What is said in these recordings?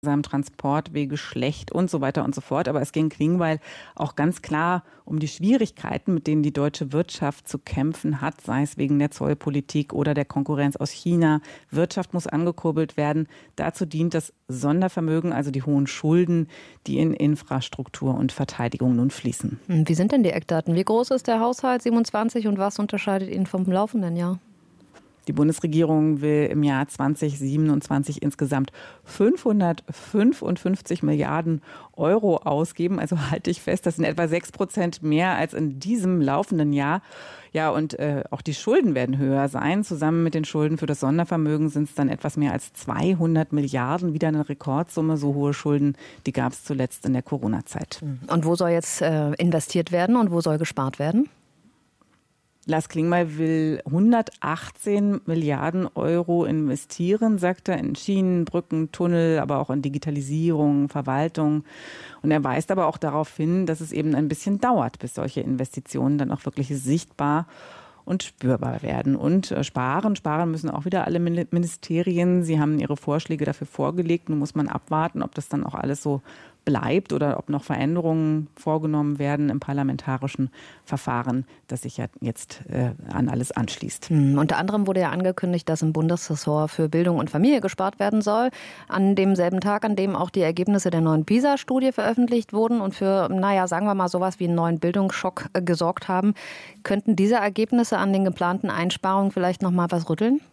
Transportwege schlecht und so weiter und so fort. Aber es ging Klingbeil auch ganz klar um die Schwierigkeiten, mit denen die deutsche Wirtschaft zu kämpfen hat, sei es wegen der Zollpolitik oder der Konkurrenz aus China. Wirtschaft muss angekurbelt werden. Dazu dient das Sondervermögen, also die hohen Schulden, die in Infrastruktur und Verteidigung nun fließen. Wie sind denn die Eckdaten? Wie groß ist der Haushalt 27 und was unterscheidet ihn vom laufenden Jahr? Die Bundesregierung will im Jahr 2027 insgesamt 555 Milliarden Euro ausgeben. Also halte ich fest, das sind etwa 6% mehr als in diesem laufenden Jahr. Ja, und auch die Schulden werden höher sein. Zusammen mit den Schulden für das Sondervermögen sind es dann etwas mehr als 200 Milliarden. Wieder eine Rekordsumme. So hohe Schulden, die gab es zuletzt in der Corona-Zeit. Und wo soll jetzt investiert werden und wo soll gespart werden? Lars Klingbeil will 118 Milliarden Euro investieren, sagt er, in Schienen, Brücken, Tunnel, aber auch in Digitalisierung, Verwaltung. Und er weist aber auch darauf hin, dass es eben ein bisschen dauert, bis solche Investitionen dann auch wirklich sichtbar und spürbar werden. Und sparen müssen auch wieder alle Ministerien. Sie haben ihre Vorschläge dafür vorgelegt. Nun muss man abwarten, ob das dann auch alles so bleibt oder ob noch Veränderungen vorgenommen werden im parlamentarischen Verfahren, das sich ja jetzt an alles anschließt. Unter anderem wurde ja angekündigt, dass im Bundesressort für Bildung und Familie gespart werden soll. An demselben Tag, an dem auch die Ergebnisse der neuen PISA-Studie veröffentlicht wurden und für, sagen wir mal, sowas wie einen neuen Bildungsschock gesorgt haben. Könnten diese Ergebnisse an den geplanten Einsparungen vielleicht noch mal was rütteln?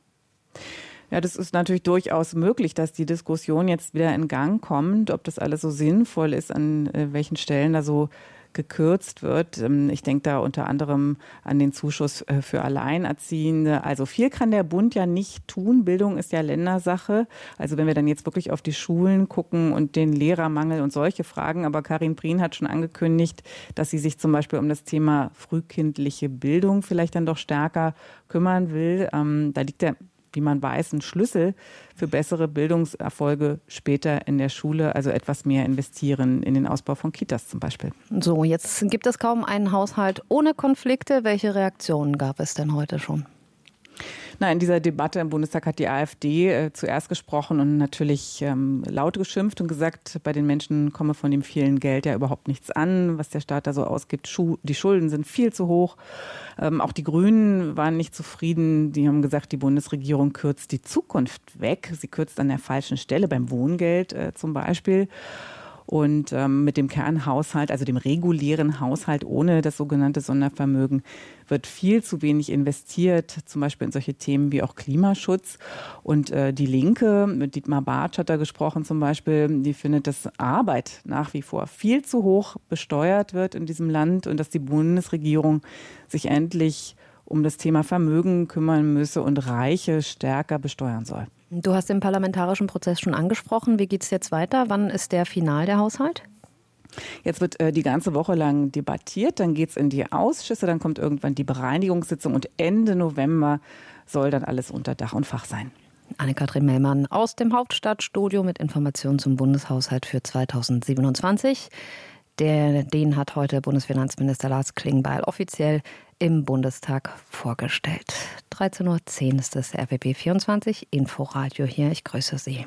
Ja, das ist natürlich durchaus möglich, dass die Diskussion jetzt wieder in Gang kommt, ob das alles so sinnvoll ist, an welchen Stellen da so gekürzt wird. Ich denke da unter anderem an den Zuschuss für Alleinerziehende. Also viel kann der Bund ja nicht tun. Bildung ist ja Ländersache. Also wenn wir dann jetzt wirklich auf die Schulen gucken und den Lehrermangel und solche Fragen. Aber Karin Prien hat schon angekündigt, dass sie sich zum Beispiel um das Thema frühkindliche Bildung vielleicht dann doch stärker kümmern will. Da liegt der, wie man weiß, ein Schlüssel für bessere Bildungserfolge später in der Schule, also etwas mehr investieren in den Ausbau von Kitas zum Beispiel. So, jetzt gibt es kaum einen Haushalt ohne Konflikte. Welche Reaktionen gab es denn heute schon? Na, in dieser Debatte im Bundestag hat die AfD zuerst gesprochen und natürlich laut geschimpft und gesagt, bei den Menschen komme von dem vielen Geld ja überhaupt nichts an, was der Staat da so ausgibt. Die Schulden sind viel zu hoch. Auch die Grünen waren nicht zufrieden. Die haben gesagt, die Bundesregierung kürzt die Zukunft weg. Sie kürzt an der falschen Stelle, beim Wohngeld zum Beispiel. Und mit dem Kernhaushalt, also dem regulären Haushalt ohne das sogenannte Sondervermögen, wird viel zu wenig investiert, zum Beispiel in solche Themen wie auch Klimaschutz. Und die Linke, mit Dietmar Bartsch hat da gesprochen zum Beispiel, die findet, dass Arbeit nach wie vor viel zu hoch besteuert wird in diesem Land und dass die Bundesregierung sich endlich um das Thema Vermögen kümmern müsse und Reiche stärker besteuern soll. Du hast den parlamentarischen Prozess schon angesprochen. Wie geht es jetzt weiter? Wann ist der Final, der Haushalt? Jetzt wird die ganze Woche lang debattiert, dann geht es in die Ausschüsse, dann kommt irgendwann die Bereinigungssitzung und Ende November soll dann alles unter Dach und Fach sein. Anne-Kathrin Mellmann aus dem Hauptstadtstudio mit Informationen zum Bundeshaushalt für 2027. Den hat heute Bundesfinanzminister Lars Klingbeil offiziell im Bundestag vorgestellt. 13.10 Uhr ist das RBB24 Inforadio hier. Ich grüße Sie.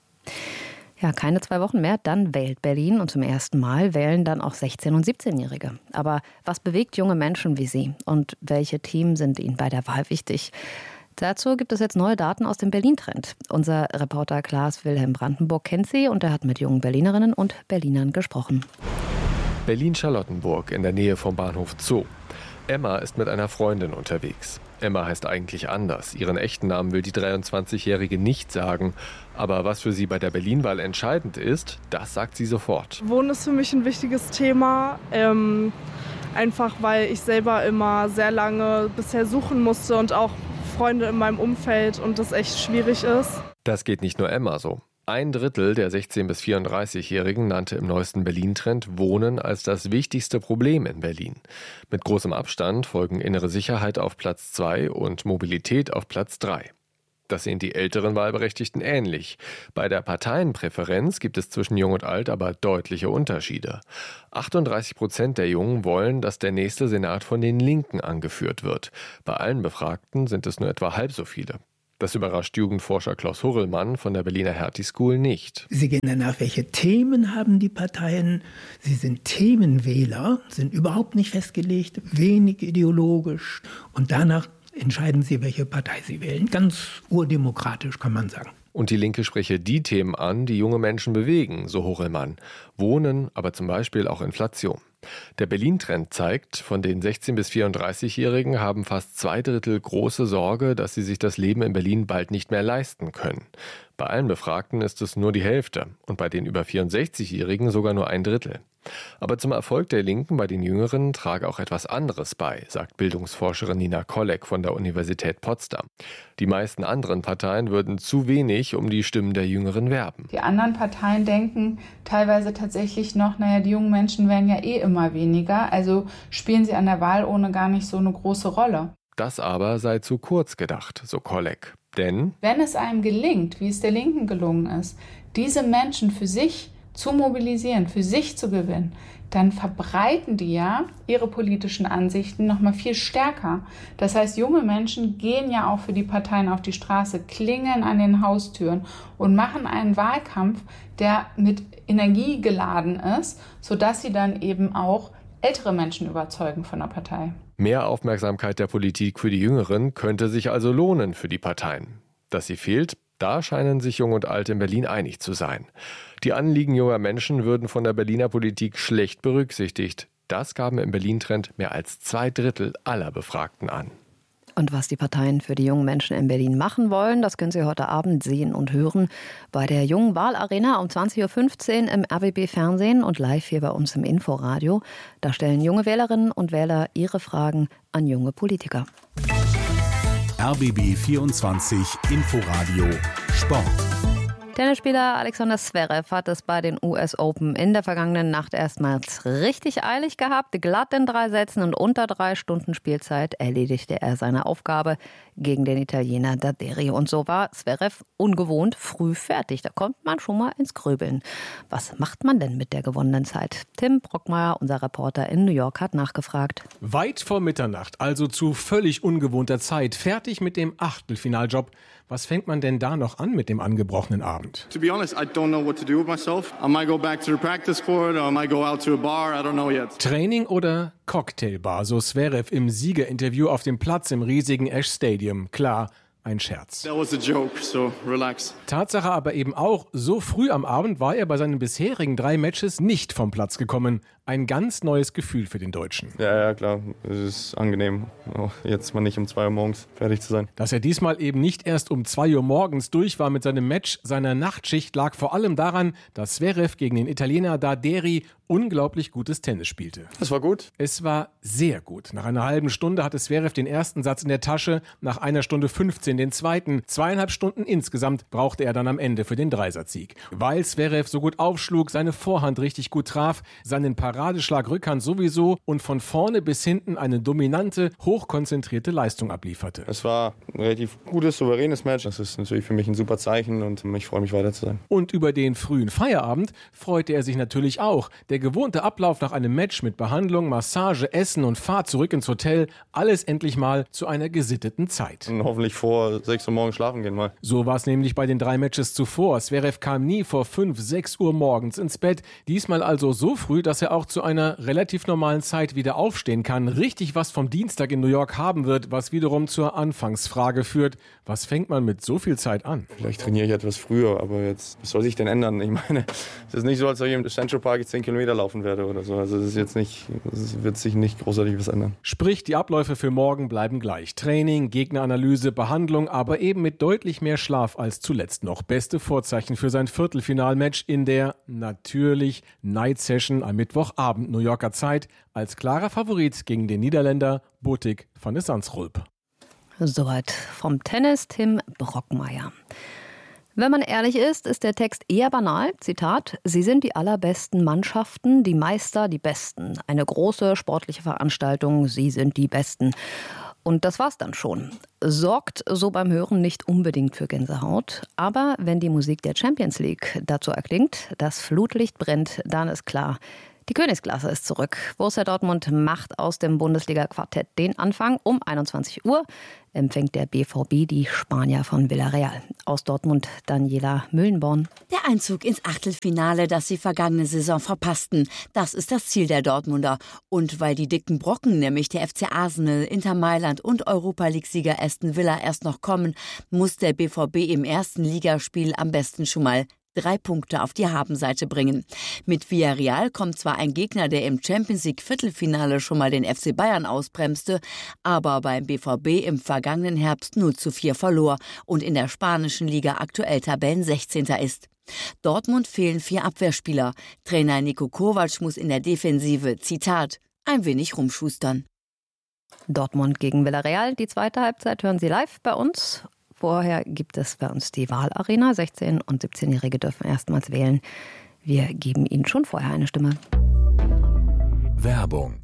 Ja, keine 2 Wochen mehr, dann wählt Berlin und zum ersten Mal wählen dann auch 16- und 17-Jährige. Aber was bewegt junge Menschen wie Sie und welche Themen sind Ihnen bei der Wahl wichtig? Dazu gibt es jetzt neue Daten aus dem Berlin-Trend. Unser Reporter Klaas Wilhelm Brandenburg kennt sie und er hat mit jungen Berlinerinnen und Berlinern gesprochen. Berlin-Charlottenburg in der Nähe vom Bahnhof Zoo. Emma ist mit einer Freundin unterwegs. Emma heißt eigentlich anders. Ihren echten Namen will die 23-Jährige nicht sagen. Aber was für sie bei der Berlin-Wahl entscheidend ist, das sagt sie sofort. Wohnen ist für mich ein wichtiges Thema. Einfach weil ich selber immer sehr lange bisher suchen musste und auch Freunde in meinem Umfeld und das echt schwierig ist. Das geht nicht nur Emma so. 1/3 der 16- bis 34-Jährigen nannte im neuesten Berlin-Trend Wohnen als das wichtigste Problem in Berlin. Mit großem Abstand folgen innere Sicherheit auf Platz 2 und Mobilität auf Platz 3. Das sehen die älteren Wahlberechtigten ähnlich. Bei der Parteienpräferenz gibt es zwischen Jung und Alt aber deutliche Unterschiede. 38% der Jungen wollen, dass der nächste Senat von den Linken angeführt wird. Bei allen Befragten sind es nur etwa halb so viele. Das überrascht Jugendforscher Klaus Hurrellmann von der Berliner Hertie School nicht. Sie gehen danach, welche Themen haben die Parteien. Sie sind Themenwähler, sind überhaupt nicht festgelegt, wenig ideologisch. Und danach entscheiden sie, welche Partei sie wählen. Ganz urdemokratisch, kann man sagen. Und die Linke spreche die Themen an, die junge Menschen bewegen, so Hurrellmann. Wohnen, aber zum Beispiel auch Inflation. Der Berlin-Trend zeigt, von den 16- bis 34-Jährigen haben fast 2/3 große Sorge, dass sie sich das Leben in Berlin bald nicht mehr leisten können. Bei allen Befragten ist es nur die Hälfte und bei den über 64-Jährigen sogar nur 1/3. Aber zum Erfolg der Linken bei den Jüngeren trage auch etwas anderes bei, sagt Bildungsforscherin Nina Kollek von der Universität Potsdam. Die meisten anderen Parteien würden zu wenig um die Stimmen der Jüngeren werben. Die anderen Parteien denken teilweise tatsächlich noch, die jungen Menschen werden ja immer weniger, also spielen sie an der Wahlurne gar nicht so eine große Rolle. Das aber sei zu kurz gedacht, so Kollek. Denn wenn es einem gelingt, wie es der Linken gelungen ist, diese Menschen für sich zu mobilisieren, für sich zu gewinnen, dann verbreiten die ja ihre politischen Ansichten noch mal viel stärker. Das heißt, junge Menschen gehen ja auch für die Parteien auf die Straße, klingeln an den Haustüren und machen einen Wahlkampf, der mit Energie geladen ist, sodass sie dann eben auch ältere Menschen überzeugen von der Partei. Mehr Aufmerksamkeit der Politik für die Jüngeren könnte sich also lohnen für die Parteien. Dass sie fehlt, da scheinen sich Jung und Alt in Berlin einig zu sein. Die Anliegen junger Menschen würden von der Berliner Politik schlecht berücksichtigt. Das gaben im Berlin-Trend mehr als 2/3 aller Befragten an. Und was die Parteien für die jungen Menschen in Berlin machen wollen, das können Sie heute Abend sehen und hören bei der Jungen Wahlarena um 20.15 Uhr im RBB-Fernsehen und live hier bei uns im Inforadio. Da stellen junge Wählerinnen und Wähler ihre Fragen an junge Politiker. RBB 24 Inforadio Sport. Tennisspieler Alexander Zverev hat es bei den US Open in der vergangenen Nacht erstmals richtig eilig gehabt. Glatt in 3 Sätzen und unter 3 Stunden Spielzeit erledigte er seine Aufgabe gegen den Italiener Daderi. Und so war Zverev ungewohnt früh fertig. Da kommt man schon mal ins Grübeln. Was macht man denn mit der gewonnenen Zeit? Tim Brockmeier, unser Reporter in New York, hat nachgefragt. Weit vor Mitternacht, also zu völlig ungewohnter Zeit, fertig mit dem Achtelfinaljob. Was fängt man denn da noch an mit dem angebrochenen Abend? To be honest, I don't know what to do with myself. I might go back to the practice court or I might go out to a bar. I don't know yet. Training oder Cocktailbar, so Zverev im Siegerinterview auf dem Platz im riesigen Ash Stadium. Klar, ein Scherz. That was a joke, so relax. Tatsache aber eben auch, so früh am Abend war er bei seinen bisherigen 3 Matches nicht vom Platz gekommen. Ein ganz neues Gefühl für den Deutschen. Ja, klar. Es ist angenehm, jetzt mal nicht um 2 Uhr morgens fertig zu sein. Dass er diesmal eben nicht erst um 2 Uhr morgens durch war mit seinem Match seiner Nachtschicht, lag vor allem daran, dass Zverev gegen den Italiener Daderi unglaublich gutes Tennis spielte. Es war gut? Es war sehr gut. Nach einer halben Stunde hatte Zverev den ersten Satz in der Tasche, nach 1 Stunde 15 den zweiten. 2,5 Stunden insgesamt brauchte er dann am Ende für den Dreisatzsieg. Weil Zverev so gut aufschlug, seine Vorhand richtig gut traf, seinen Paradeschlag Rückhand sowieso und von vorne bis hinten eine dominante, hochkonzentrierte Leistung ablieferte. Es war ein relativ gutes, souveränes Match. Das ist natürlich für mich ein super Zeichen und ich freue mich, weiter zu sein. Und über den frühen Feierabend freute er sich natürlich auch. Der gewohnte Ablauf nach einem Match mit Behandlung, Massage, Essen und Fahrt zurück ins Hotel, alles endlich mal zu einer gesitteten Zeit. Und hoffentlich vor 6 Uhr morgens schlafen gehen mal. So war es nämlich bei den 3 Matches zuvor. Zverev kam nie vor 5, 6 Uhr morgens ins Bett. Diesmal also so früh, dass er auch zu einer relativ normalen Zeit wieder aufstehen kann. Richtig was vom Dienstag in New York haben wird, was wiederum zur Anfangsfrage führt. Was fängt man mit so viel Zeit an? Vielleicht trainiere ich etwas früher, aber jetzt, was soll sich denn ändern? Ich meine, es ist nicht so, als ob ich im Central Park 10 Kilometer laufen werde oder so. Also es wird sich nicht großartig was ändern. Sprich, die Abläufe für morgen bleiben gleich. Training, Gegneranalyse, Behandlung, aber eben mit deutlich mehr Schlaf als zuletzt noch. Beste Vorzeichen für sein Viertelfinalmatch in der, natürlich, Night Session am Mittwochabend New Yorker Zeit als klarer Favorit gegen den Niederländer Botic van de Zandschulp. Soweit vom Tennis Tim Brockmeier. Wenn man ehrlich ist, ist der Text eher banal. Zitat: Sie sind die allerbesten Mannschaften, die Meister, die Besten. Eine große sportliche Veranstaltung, Sie sind die Besten. Und das war's dann schon. Sorgt so beim Hören nicht unbedingt für Gänsehaut. Aber wenn die Musik der Champions League dazu erklingt, das Flutlicht brennt, dann ist klar, Die Königsklasse ist zurück. Borussia Dortmund macht aus dem Bundesliga-Quartett den Anfang. Um 21 Uhr empfängt der BVB die Spanier von Villarreal. Aus Dortmund Daniela Müllenborn. Der Einzug ins Achtelfinale, das sie vergangene Saison verpassten. Das ist das Ziel der Dortmunder. Und weil die dicken Brocken, nämlich der FC Arsenal, Inter Mailand und Europa-League-Sieger Aston Villa erst noch kommen, muss der BVB im ersten Ligaspiel am besten schon mal 3 Punkte auf die Habenseite bringen. Mit Villarreal kommt zwar ein Gegner, der im Champions-League-Viertelfinale schon mal den FC Bayern ausbremste, aber beim BVB im vergangenen Herbst 0:4 verlor und in der spanischen Liga aktuell Tabellen-16. ist. Dortmund fehlen 4 Abwehrspieler. Trainer Niko Kovac muss in der Defensive, Zitat, ein wenig rumschustern. Dortmund gegen Villarreal. Die zweite Halbzeit hören Sie live bei uns. Vorher gibt es bei uns die Wahlarena. 16- und 17-Jährige dürfen erstmals wählen. Wir geben Ihnen schon vorher eine Stimme. Werbung.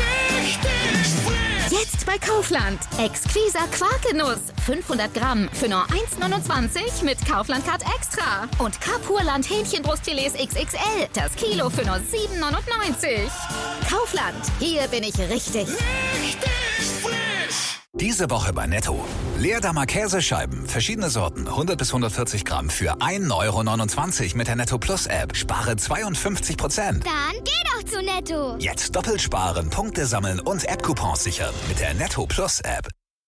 Jetzt bei Kaufland. Exquiser Quarkenuss. 500 Gramm für nur 1,29 mit Kaufland-Card Extra. Und Kapurland Hähnchenbrustfilets XXL. Das Kilo für nur 7,99. Kaufland. Hier bin ich richtig. Diese Woche bei Netto. Leerdammer Käsescheiben, verschiedene Sorten, 100 bis 140 Gramm für 1,29 € mit der Netto Plus App. Spare 52%. Dann geh doch zu Netto. Jetzt doppelt sparen, Punkte sammeln und App-Coupons sichern mit der Netto Plus App.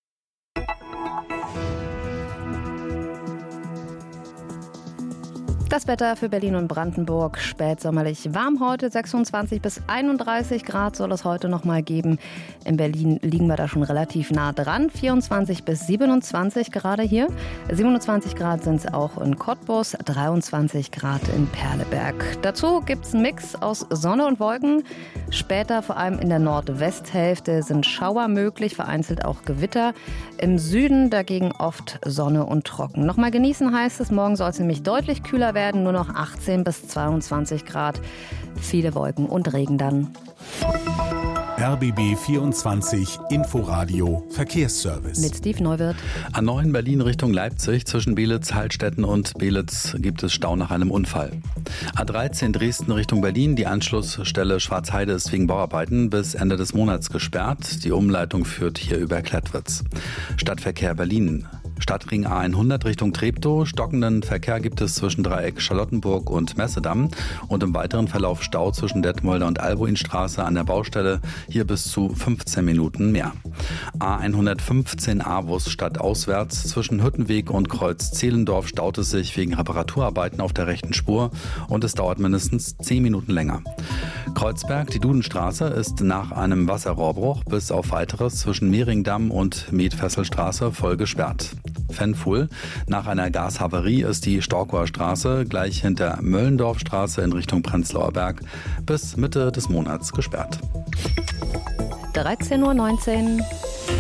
Das Wetter für Berlin und Brandenburg spätsommerlich warm heute, 26 bis 31 Grad soll es heute noch mal geben. In Berlin liegen wir da schon relativ nah dran, 24 bis 27 gerade hier. 27 Grad sind es auch in Cottbus, 23 Grad in Perleberg. Dazu gibt es einen Mix aus Sonne und Wolken. Später, vor allem in der Nordwesthälfte, sind Schauer möglich, vereinzelt auch Gewitter. Im Süden dagegen oft Sonne und trocken. Nochmal genießen heißt es, morgen soll es nämlich deutlich kühler werden, nur noch 18 bis 22 Grad. Viele Wolken und Regen dann. RBB 24 Inforadio Verkehrsservice. Mit Steve Neuwirth. A9 Berlin Richtung Leipzig. Zwischen Belitz, Heilstätten und Belitz gibt es Stau nach einem Unfall. A13 Dresden Richtung Berlin. Die Anschlussstelle Schwarzheide ist wegen Bauarbeiten bis Ende des Monats gesperrt. Die Umleitung führt hier über Klettwitz. Stadtverkehr Berlin. Stadtring A100 Richtung Treptow. Stockenden Verkehr gibt es zwischen Dreieck Charlottenburg und Messedamm. Und im weiteren Verlauf Stau zwischen Detmolder und Albuinstraße an der Baustelle. Hier bis zu 15 Minuten mehr. A115 Avus stadtauswärts. Zwischen Hüttenweg und Kreuz Zehlendorf staut es sich wegen Reparaturarbeiten auf der rechten Spur. Und es dauert mindestens 10 Minuten länger. Kreuzberg, die Dudenstraße, ist nach einem Wasserrohrbruch bis auf weiteres zwischen Mehringdamm und Medfesselstraße voll gesperrt. Fenfuhl. Nach einer Gashavarie ist die Storkower Straße gleich hinter Möllendorfstraße in Richtung Prenzlauer Berg bis Mitte des Monats gesperrt. 13:19 Uhr.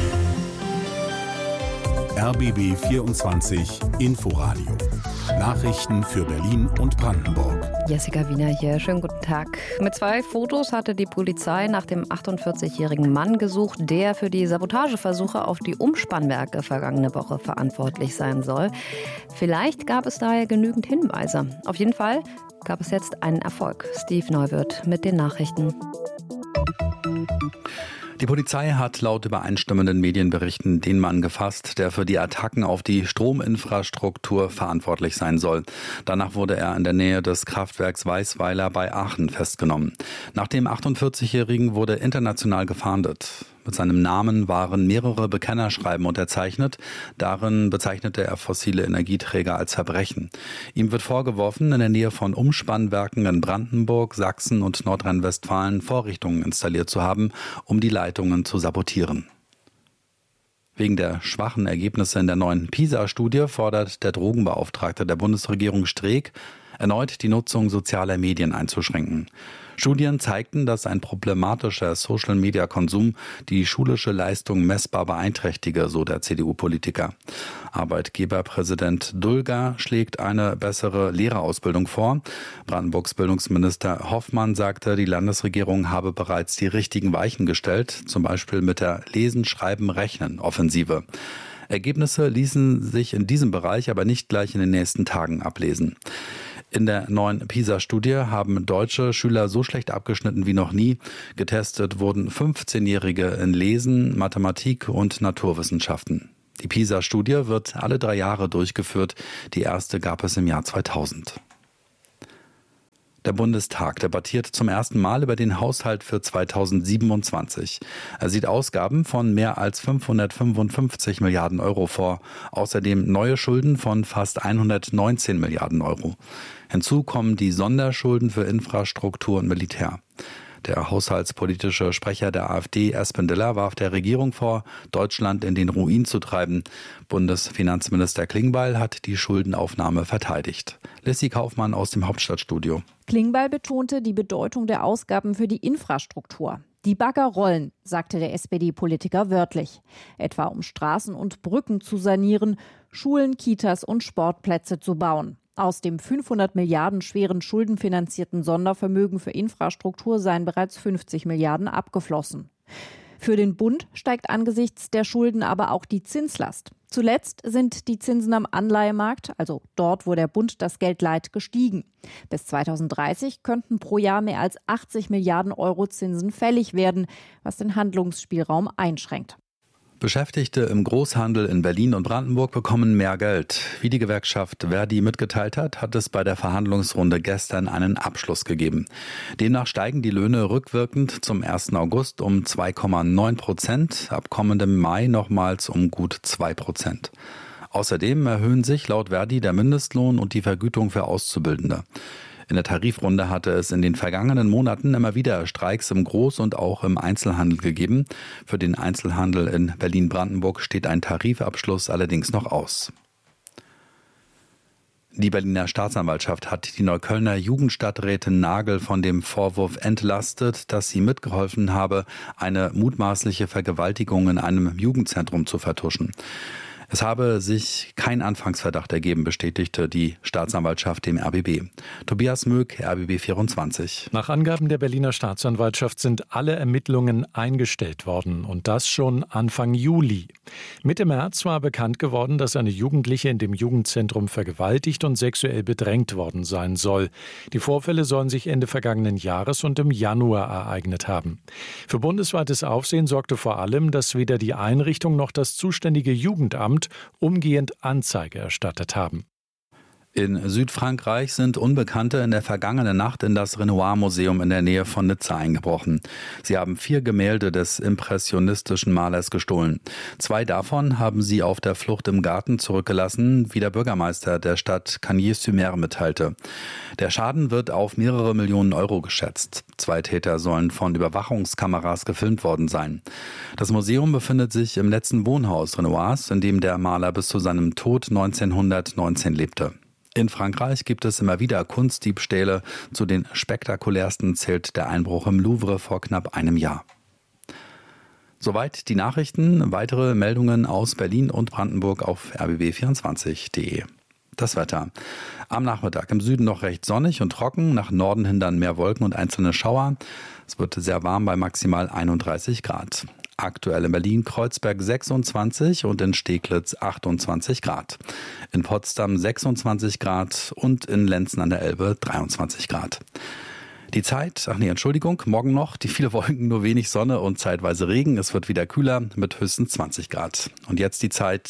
RBB 24 Inforadio. Nachrichten für Berlin und Brandenburg. Jessica Wiener hier, schönen guten Tag. Mit 2 Fotos hatte die Polizei nach dem 48-jährigen Mann gesucht, der für die Sabotageversuche auf die Umspannwerke vergangene Woche verantwortlich sein soll. Vielleicht gab es daher genügend Hinweise. Auf jeden Fall gab es jetzt einen Erfolg. Steve Neuwirth mit den Nachrichten. Die Polizei hat laut übereinstimmenden Medienberichten den Mann gefasst, der für die Attacken auf die Strominfrastruktur verantwortlich sein soll. Danach wurde er in der Nähe des Kraftwerks Weißweiler bei Aachen festgenommen. Nach dem 48-Jährigen wurde international gefahndet. Mit seinem Namen waren mehrere Bekennerschreiben unterzeichnet. Darin bezeichnete er fossile Energieträger als Verbrechen. Ihm wird vorgeworfen, in der Nähe von Umspannwerken in Brandenburg, Sachsen und Nordrhein-Westfalen Vorrichtungen installiert zu haben, um die Leitungen zu sabotieren. Wegen der schwachen Ergebnisse in der neuen PISA-Studie fordert der Drogenbeauftragte der Bundesregierung Streeck, erneut die Nutzung sozialer Medien einzuschränken. Studien zeigten, dass ein problematischer Social-Media-Konsum die schulische Leistung messbar beeinträchtige, so der CDU-Politiker. Arbeitgeberpräsident Dulger schlägt eine bessere Lehrerausbildung vor. Brandenburgs Bildungsminister Hoffmann sagte, die Landesregierung habe bereits die richtigen Weichen gestellt, zum Beispiel mit der Lesen, Schreiben, Rechnen-Offensive. Ergebnisse ließen sich in diesem Bereich aber nicht gleich in den nächsten Tagen ablesen. In der neuen PISA-Studie haben deutsche Schüler so schlecht abgeschnitten wie noch nie. Getestet wurden 15-Jährige in Lesen, Mathematik und Naturwissenschaften. Die PISA-Studie wird alle 3 Jahre durchgeführt. Die erste gab es im Jahr 2000. Der Bundestag debattiert zum ersten Mal über den Haushalt für 2027. Er sieht Ausgaben von mehr als 555 Milliarden Euro vor. Außerdem neue Schulden von fast 119 Milliarden Euro. Hinzu kommen die Sonderschulden für Infrastruktur und Militär. Der haushaltspolitische Sprecher der AfD, Espen Diller, warf der Regierung vor, Deutschland in den Ruin zu treiben. Bundesfinanzminister Klingbeil hat die Schuldenaufnahme verteidigt. Lissy Kaufmann aus dem Hauptstadtstudio. Klingbeil betonte die Bedeutung der Ausgaben für die Infrastruktur. Die Bagger rollen, sagte der SPD-Politiker wörtlich. Etwa um Straßen und Brücken zu sanieren, Schulen, Kitas und Sportplätze zu bauen. Aus dem 500 Milliarden schweren schuldenfinanzierten Sondervermögen für Infrastruktur seien bereits 50 Milliarden abgeflossen. Für den Bund steigt angesichts der Schulden aber auch die Zinslast. Zuletzt sind die Zinsen am Anleihemarkt, also dort, wo der Bund das Geld leiht, gestiegen. Bis 2030 könnten pro Jahr mehr als 80 Milliarden Euro Zinsen fällig werden, was den Handlungsspielraum einschränkt. Beschäftigte im Großhandel in Berlin und Brandenburg bekommen mehr Geld. Wie die Gewerkschaft Verdi mitgeteilt hat, hat es bei der Verhandlungsrunde gestern einen Abschluss gegeben. Demnach steigen die Löhne rückwirkend zum 1. August um 2,9%, ab kommendem Mai nochmals um gut 2%. Außerdem erhöhen sich laut Verdi der Mindestlohn und die Vergütung für Auszubildende. In der Tarifrunde hatte es in den vergangenen Monaten immer wieder Streiks im Groß- und auch im Einzelhandel gegeben. Für den Einzelhandel in Berlin-Brandenburg steht ein Tarifabschluss allerdings noch aus. Die Berliner Staatsanwaltschaft hat die Neuköllner Jugendstadträtin Nagel von dem Vorwurf entlastet, dass sie mitgeholfen habe, eine mutmaßliche Vergewaltigung in einem Jugendzentrum zu vertuschen. Es habe sich kein Anfangsverdacht ergeben, bestätigte die Staatsanwaltschaft dem RBB. Tobias Möck, RBB 24. Nach Angaben der Berliner Staatsanwaltschaft sind alle Ermittlungen eingestellt worden und das schon Anfang Juli. Mitte März war bekannt geworden, dass eine Jugendliche in dem Jugendzentrum vergewaltigt und sexuell bedrängt worden sein soll. Die Vorfälle sollen sich Ende vergangenen Jahres und im Januar ereignet haben. Für bundesweites Aufsehen sorgte vor allem, dass weder die Einrichtung noch das zuständige Jugendamt umgehend Anzeige erstattet haben. In Südfrankreich sind Unbekannte in der vergangenen Nacht in das Renoir-Museum in der Nähe von Nizza eingebrochen. Sie haben 4 Gemälde des impressionistischen Malers gestohlen. 2 davon haben sie auf der Flucht im Garten zurückgelassen, wie der Bürgermeister der Stadt Cagnes-sur-Mer mitteilte. Der Schaden wird auf mehrere Millionen Euro geschätzt. 2 Täter sollen von Überwachungskameras gefilmt worden sein. Das Museum befindet sich im letzten Wohnhaus Renoirs, in dem der Maler bis zu seinem Tod 1919 lebte. In Frankreich gibt es immer wieder Kunstdiebstähle. Zu den spektakulärsten zählt der Einbruch im Louvre vor knapp einem Jahr. Soweit die Nachrichten. Weitere Meldungen aus Berlin und Brandenburg auf rbb24.de. Das Wetter. Am Nachmittag im Süden noch recht sonnig und trocken, nach Norden hin dann mehr Wolken und einzelne Schauer. Es wird sehr warm bei maximal 31 Grad. Aktuell in Berlin-Kreuzberg 26 und in Steglitz 28 Grad. In Potsdam 26 Grad und in Lenzen an der Elbe 23 Grad. Die Zeit, morgen noch, die viele Wolken, nur wenig Sonne und zeitweise Regen. Es wird wieder kühler mit höchstens 20 Grad. Und jetzt die Zeit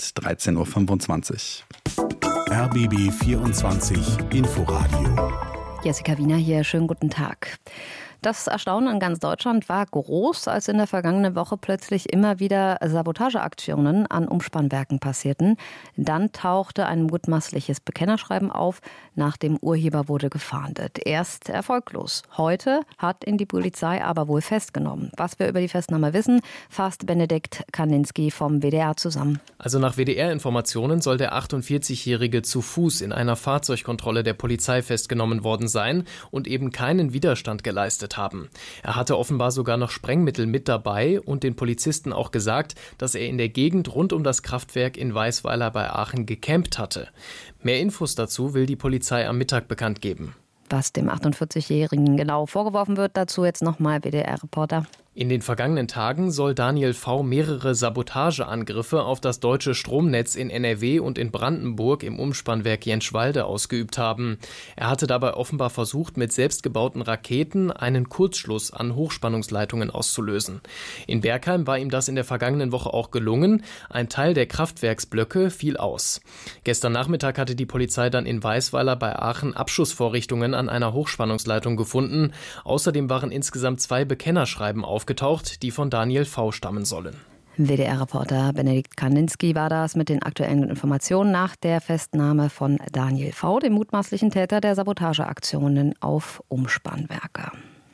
13.25 Uhr. RBB 24 Inforadio. Jessica Wiener hier, schönen guten Tag. Das Erstaunen in ganz Deutschland war groß, als in der vergangenen Woche plötzlich immer wieder Sabotageaktionen an Umspannwerken passierten. Dann tauchte ein mutmaßliches Bekennerschreiben auf, nach dem Urheber wurde gefahndet. Erst erfolglos. Heute hat ihn die Polizei aber wohl festgenommen. Was wir über die Festnahme wissen, fasst Benedikt Kaninski vom WDR zusammen. Also nach WDR-Informationen soll der 48-Jährige zu Fuß in einer Fahrzeugkontrolle der Polizei festgenommen worden sein und eben keinen Widerstand geleistet haben. Er hatte offenbar sogar noch Sprengmittel mit dabei und den Polizisten auch gesagt, dass er in der Gegend rund um das Kraftwerk in Weisweiler bei Aachen gecampt hatte. Mehr Infos dazu will die Polizei am Mittag bekannt geben. Was dem 48-Jährigen genau vorgeworfen wird, dazu jetzt nochmal WDR-Reporter. In den vergangenen Tagen soll Daniel V. mehrere Sabotageangriffe auf das deutsche Stromnetz in NRW und in Brandenburg im Umspannwerk Jenschwalde ausgeübt haben. Er hatte dabei offenbar versucht, mit selbstgebauten Raketen einen Kurzschluss an Hochspannungsleitungen auszulösen. In Bergheim war ihm das in der vergangenen Woche auch gelungen. Ein Teil der Kraftwerksblöcke fiel aus. Gestern Nachmittag hatte die Polizei dann in Weisweiler bei Aachen Abschussvorrichtungen an einer Hochspannungsleitung gefunden. Außerdem waren insgesamt 2 Bekennerschreiben aufgetaucht, die von Daniel V. stammen sollen. WDR-Reporter Benedikt Kandinski war das mit den aktuellen Informationen nach der Festnahme von Daniel V., dem mutmaßlichen Täter der Sabotageaktionen auf Umspannwerke.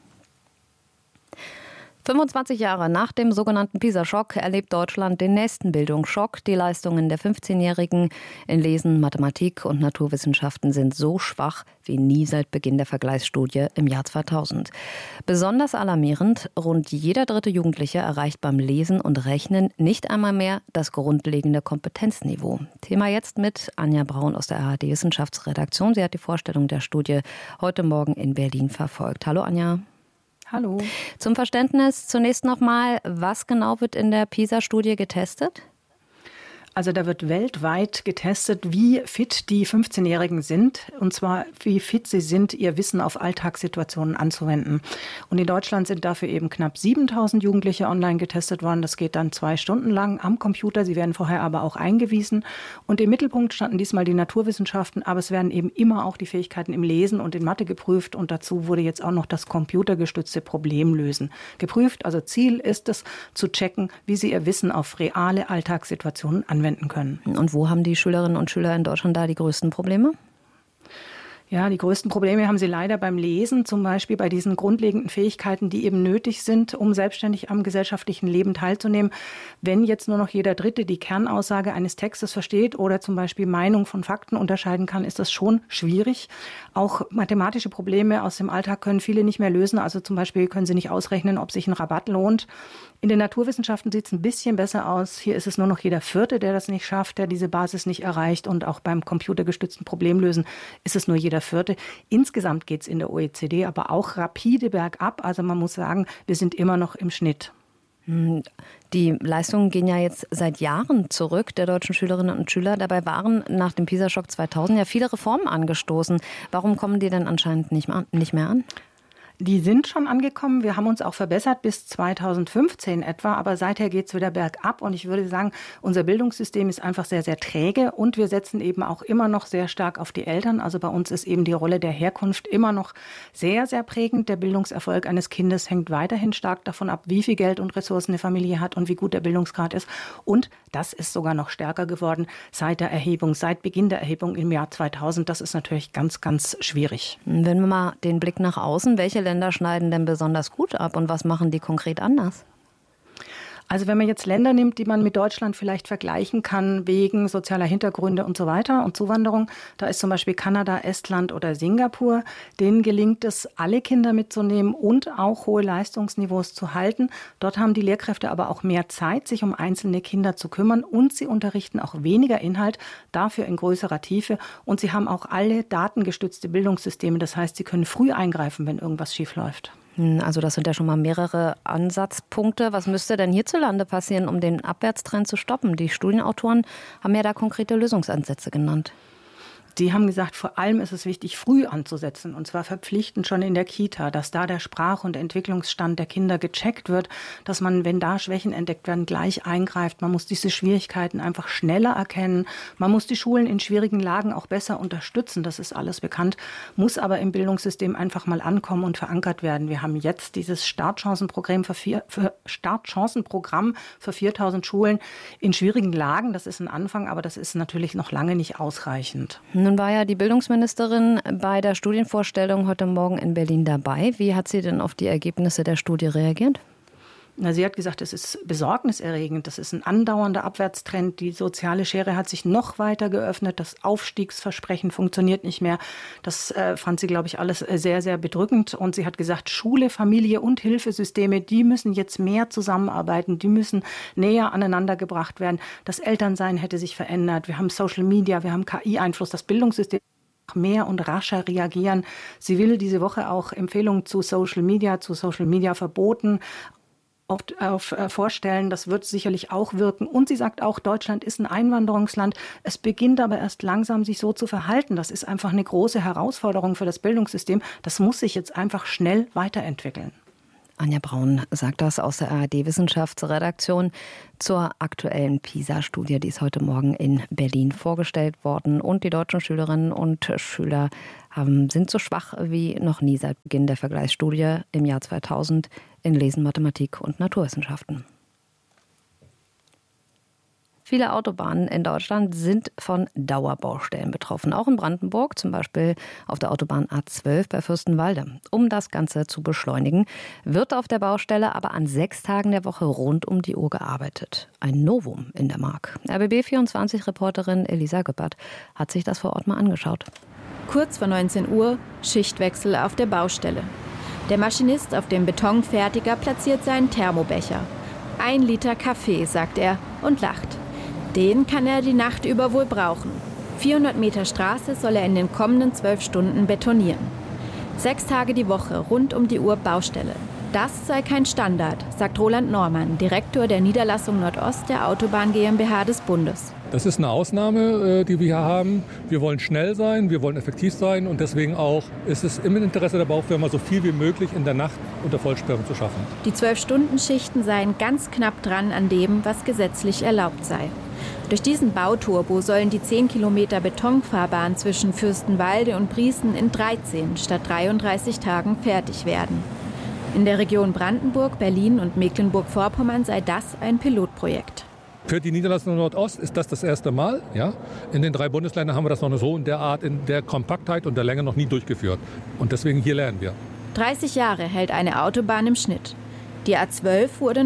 25 Jahre nach dem sogenannten PISA-Schock erlebt Deutschland den nächsten Bildungsschock. Die Leistungen der 15-Jährigen in Lesen, Mathematik und Naturwissenschaften sind so schwach wie nie seit Beginn der Vergleichsstudie im Jahr 2000. Besonders alarmierend, rund jeder 3. Jugendliche erreicht beim Lesen und Rechnen nicht einmal mehr das grundlegende Kompetenzniveau. Thema jetzt mit Anja Braun aus der ARD-Wissenschaftsredaktion. Sie hat die Vorstellung der Studie heute Morgen in Berlin verfolgt. Hallo Anja. Hallo. Zum Verständnis zunächst nochmal, was genau wird in der PISA-Studie getestet? Also da wird weltweit getestet, wie fit die 15-Jährigen sind, und zwar wie fit sie sind, ihr Wissen auf Alltagssituationen anzuwenden. Und in Deutschland sind dafür eben knapp 7.000 Jugendliche online getestet worden. Das geht dann 2 Stunden lang am Computer. Sie werden vorher aber auch eingewiesen. Und im Mittelpunkt standen diesmal die Naturwissenschaften, aber es werden eben immer auch die Fähigkeiten im Lesen und in Mathe geprüft. Und dazu wurde jetzt auch noch das computergestützte Problemlösen geprüft. Also Ziel ist es, zu checken, wie sie ihr Wissen auf reale Alltagssituationen anwenden können. Und wo haben die Schülerinnen und Schüler in Deutschland da die größten Probleme? Ja, die größten Probleme haben sie leider beim Lesen, zum Beispiel bei diesen grundlegenden Fähigkeiten, die eben nötig sind, um selbstständig am gesellschaftlichen Leben teilzunehmen. Wenn jetzt nur noch jeder Dritte die Kernaussage eines Textes versteht oder zum Beispiel Meinung von Fakten unterscheiden kann, ist das schon schwierig. Auch mathematische Probleme aus dem Alltag können viele nicht mehr lösen. Also zum Beispiel können sie nicht ausrechnen, ob sich ein Rabatt lohnt. In den Naturwissenschaften sieht es ein bisschen besser aus. Hier ist es nur noch jeder Vierte, der das nicht schafft, der diese Basis nicht erreicht. Und auch beim computergestützten Problemlösen ist es nur jeder Vierte. Insgesamt geht es in der OECD aber auch rapide bergab. Also man muss sagen, wir sind immer noch im Schnitt. Die Leistungen gehen ja jetzt seit Jahren zurück der deutschen Schülerinnen und Schüler. Dabei waren nach dem PISA-Schock 2000 ja viele Reformen angestoßen. Warum kommen die denn anscheinend nicht mehr an? Die sind schon angekommen. Wir haben uns auch verbessert bis 2015 etwa, aber seither geht es wieder bergab. Und ich würde sagen, unser Bildungssystem ist einfach sehr, sehr träge und wir setzen eben auch immer noch sehr stark auf die Eltern. Also bei uns ist eben die Rolle der Herkunft immer noch sehr, sehr prägend. Der Bildungserfolg eines Kindes hängt weiterhin stark davon ab, wie viel Geld und Ressourcen eine Familie hat und wie gut der Bildungsgrad ist. Und das ist sogar noch stärker geworden seit der Erhebung, seit Beginn der Erhebung im Jahr 2000. Das ist natürlich ganz, ganz schwierig. Wenn wir mal den Blick nach außen, welche Länder schneiden denn besonders gut ab und was machen die konkret anders? Also wenn man jetzt Länder nimmt, die man mit Deutschland vielleicht vergleichen kann, wegen sozialer Hintergründe und so weiter und Zuwanderung, da ist zum Beispiel Kanada, Estland oder Singapur, denen gelingt es, alle Kinder mitzunehmen und auch hohe Leistungsniveaus zu halten. Dort haben die Lehrkräfte aber auch mehr Zeit, sich um einzelne Kinder zu kümmern und sie unterrichten auch weniger Inhalt, dafür in größerer Tiefe und sie haben auch alle datengestützte Bildungssysteme. Das heißt, sie können früh eingreifen, wenn irgendwas schief läuft. Also das sind ja schon mal mehrere Ansatzpunkte. Was müsste denn hierzulande passieren, um den Abwärtstrend zu stoppen? Die Studienautoren haben ja da konkrete Lösungsansätze genannt. Die haben gesagt, vor allem ist es wichtig, früh anzusetzen, und zwar verpflichtend schon in der Kita, dass da der Sprach- und Entwicklungsstand der Kinder gecheckt wird, dass man, wenn da Schwächen entdeckt werden, gleich eingreift. Man muss diese Schwierigkeiten einfach schneller erkennen. Man muss die Schulen in schwierigen Lagen auch besser unterstützen. Das ist alles bekannt, muss aber im Bildungssystem einfach mal ankommen und verankert werden. Wir haben jetzt dieses Startchancenprogramm für 4.000 Schulen in schwierigen Lagen. Das ist ein Anfang, aber das ist natürlich noch lange nicht ausreichend. Nun war ja die Bildungsministerin bei der Studienvorstellung heute Morgen in Berlin dabei. Wie hat sie denn auf die Ergebnisse der Studie reagiert? Sie hat gesagt, es ist besorgniserregend, das ist ein andauernder Abwärtstrend. Die soziale Schere hat sich noch weiter geöffnet, das Aufstiegsversprechen funktioniert nicht mehr. Das fand sie, glaube ich, alles sehr, sehr bedrückend. Und sie hat gesagt, Schule, Familie und Hilfesysteme, die müssen jetzt mehr zusammenarbeiten, die müssen näher aneinander gebracht werden. Das Elternsein hätte sich verändert. Wir haben Social Media, wir haben KI-Einfluss, das Bildungssystem mehr und rascher reagieren. Sie will diese Woche auch Empfehlungen zu Social Media Verboten vorstellen. Das wird sicherlich auch wirken. Und sie sagt auch, Deutschland ist ein Einwanderungsland. Es beginnt aber erst langsam, sich so zu verhalten. Das ist einfach eine große Herausforderung für das Bildungssystem. Das muss sich jetzt einfach schnell weiterentwickeln. Anja Braun sagt das aus der ARD-Wissenschaftsredaktion zur aktuellen PISA-Studie. Die ist heute Morgen in Berlin vorgestellt worden. Und die deutschen Schülerinnen und Schüler sind so schwach wie noch nie seit Beginn der Vergleichsstudie im Jahr 2000 in Lesen, Mathematik und Naturwissenschaften. Viele Autobahnen in Deutschland sind von Dauerbaustellen betroffen. Auch in Brandenburg, zum Beispiel auf der Autobahn A12 bei Fürstenwalde. Um das Ganze zu beschleunigen, wird auf der Baustelle aber an 6 Tagen der Woche rund um die Uhr gearbeitet. Ein Novum in der Mark. RBB24-Reporterin Elisa Göppert hat sich das vor Ort mal angeschaut. Kurz vor 19 Uhr, Schichtwechsel auf der Baustelle. Der Maschinist auf dem Betonfertiger platziert seinen Thermobecher. 1 Liter Kaffee, sagt er und lacht. Den kann er die Nacht über wohl brauchen. 400 Meter Straße soll er in den kommenden 12 Stunden betonieren. 6 Tage die Woche, rund um die Uhr Baustelle. Das sei kein Standard, sagt Roland Normann, Direktor der Niederlassung Nordost der Autobahn GmbH des Bundes. Das ist eine Ausnahme, die wir hier haben. Wir wollen schnell sein, wir wollen effektiv sein und deswegen auch ist es im Interesse der Baufirma, so viel wie möglich in der Nacht unter Vollsperrung zu schaffen. Die 12-Stunden-Schichten seien ganz knapp dran an dem, was gesetzlich erlaubt sei. Durch diesen Bauturbo sollen die 10 Kilometer Betonfahrbahn zwischen Fürstenwalde und Brießen in 13 statt 33 Tagen fertig werden. In der Region Brandenburg, Berlin und Mecklenburg-Vorpommern sei das ein Pilotprojekt. Für die Niederlassung Nordost ist das erste Mal. Ja? In den 3 Bundesländern haben wir das noch so in der Art, in der Kompaktheit und der Länge noch nie durchgeführt. Und deswegen hier lernen wir. 30 Jahre hält eine Autobahn im Schnitt. Die A12 wurde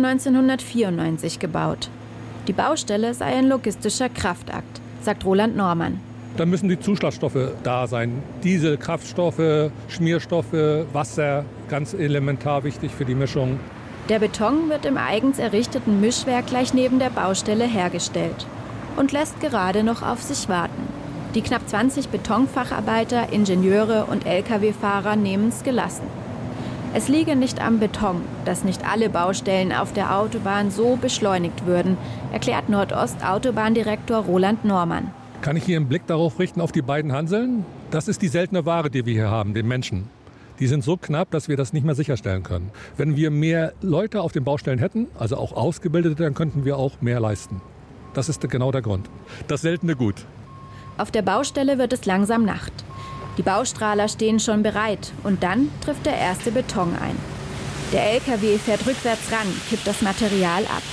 1994 gebaut. Die Baustelle sei ein logistischer Kraftakt, sagt Roland Normann. Dann müssen die Zuschlagstoffe da sein. Diesel, Kraftstoffe, Schmierstoffe, Wasser, ganz elementar wichtig für die Mischung. Der Beton wird im eigens errichteten Mischwerk gleich neben der Baustelle hergestellt und lässt gerade noch auf sich warten. Die knapp 20 Betonfacharbeiter, Ingenieure und Lkw-Fahrer nehmen es gelassen. Es liege nicht am Beton, dass nicht alle Baustellen auf der Autobahn so beschleunigt würden, erklärt Nordost-Autobahndirektor Roland Normann. Kann ich hier einen Blick darauf richten, auf die beiden Hanseln? Das ist die seltene Ware, die wir hier haben, den Menschen. Die sind so knapp, dass wir das nicht mehr sicherstellen können. Wenn wir mehr Leute auf den Baustellen hätten, also auch Ausgebildete, dann könnten wir auch mehr leisten. Das ist genau der Grund. Das seltene Gut. Auf der Baustelle wird es langsam Nacht. Die Baustrahler stehen schon bereit und dann trifft der erste Beton ein. Der LKW fährt rückwärts ran, kippt das Material ab.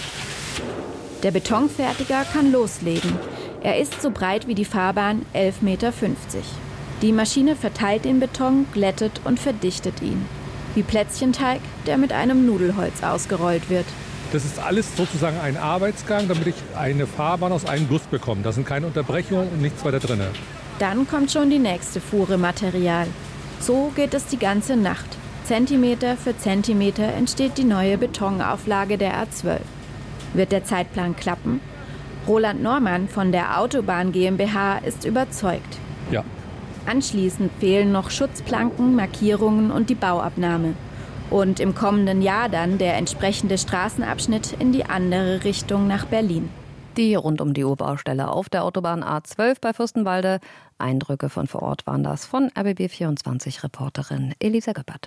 Der Betonfertiger kann loslegen. Er ist so breit wie die Fahrbahn, 11,50 Meter. Die Maschine verteilt den Beton, glättet und verdichtet ihn. Wie Plätzchenteig, der mit einem Nudelholz ausgerollt wird. Das ist alles sozusagen ein Arbeitsgang, damit ich eine Fahrbahn aus einem Guss bekomme. Da sind keine Unterbrechungen und nichts weiter drin. Dann kommt schon die nächste Fuhre Material. So geht es die ganze Nacht. Zentimeter für Zentimeter entsteht die neue Betonauflage der A12. Wird der Zeitplan klappen? Roland Normann von der Autobahn GmbH ist überzeugt. Ja. Anschließend fehlen noch Schutzplanken, Markierungen und die Bauabnahme. Und im kommenden Jahr dann der entsprechende Straßenabschnitt in die andere Richtung nach Berlin. Die Rund-um-die-Uhr-Baustelle auf der Autobahn A12 bei Fürstenwalde. Eindrücke von vor Ort waren das von RBB24-Reporterin Elisa Göppert.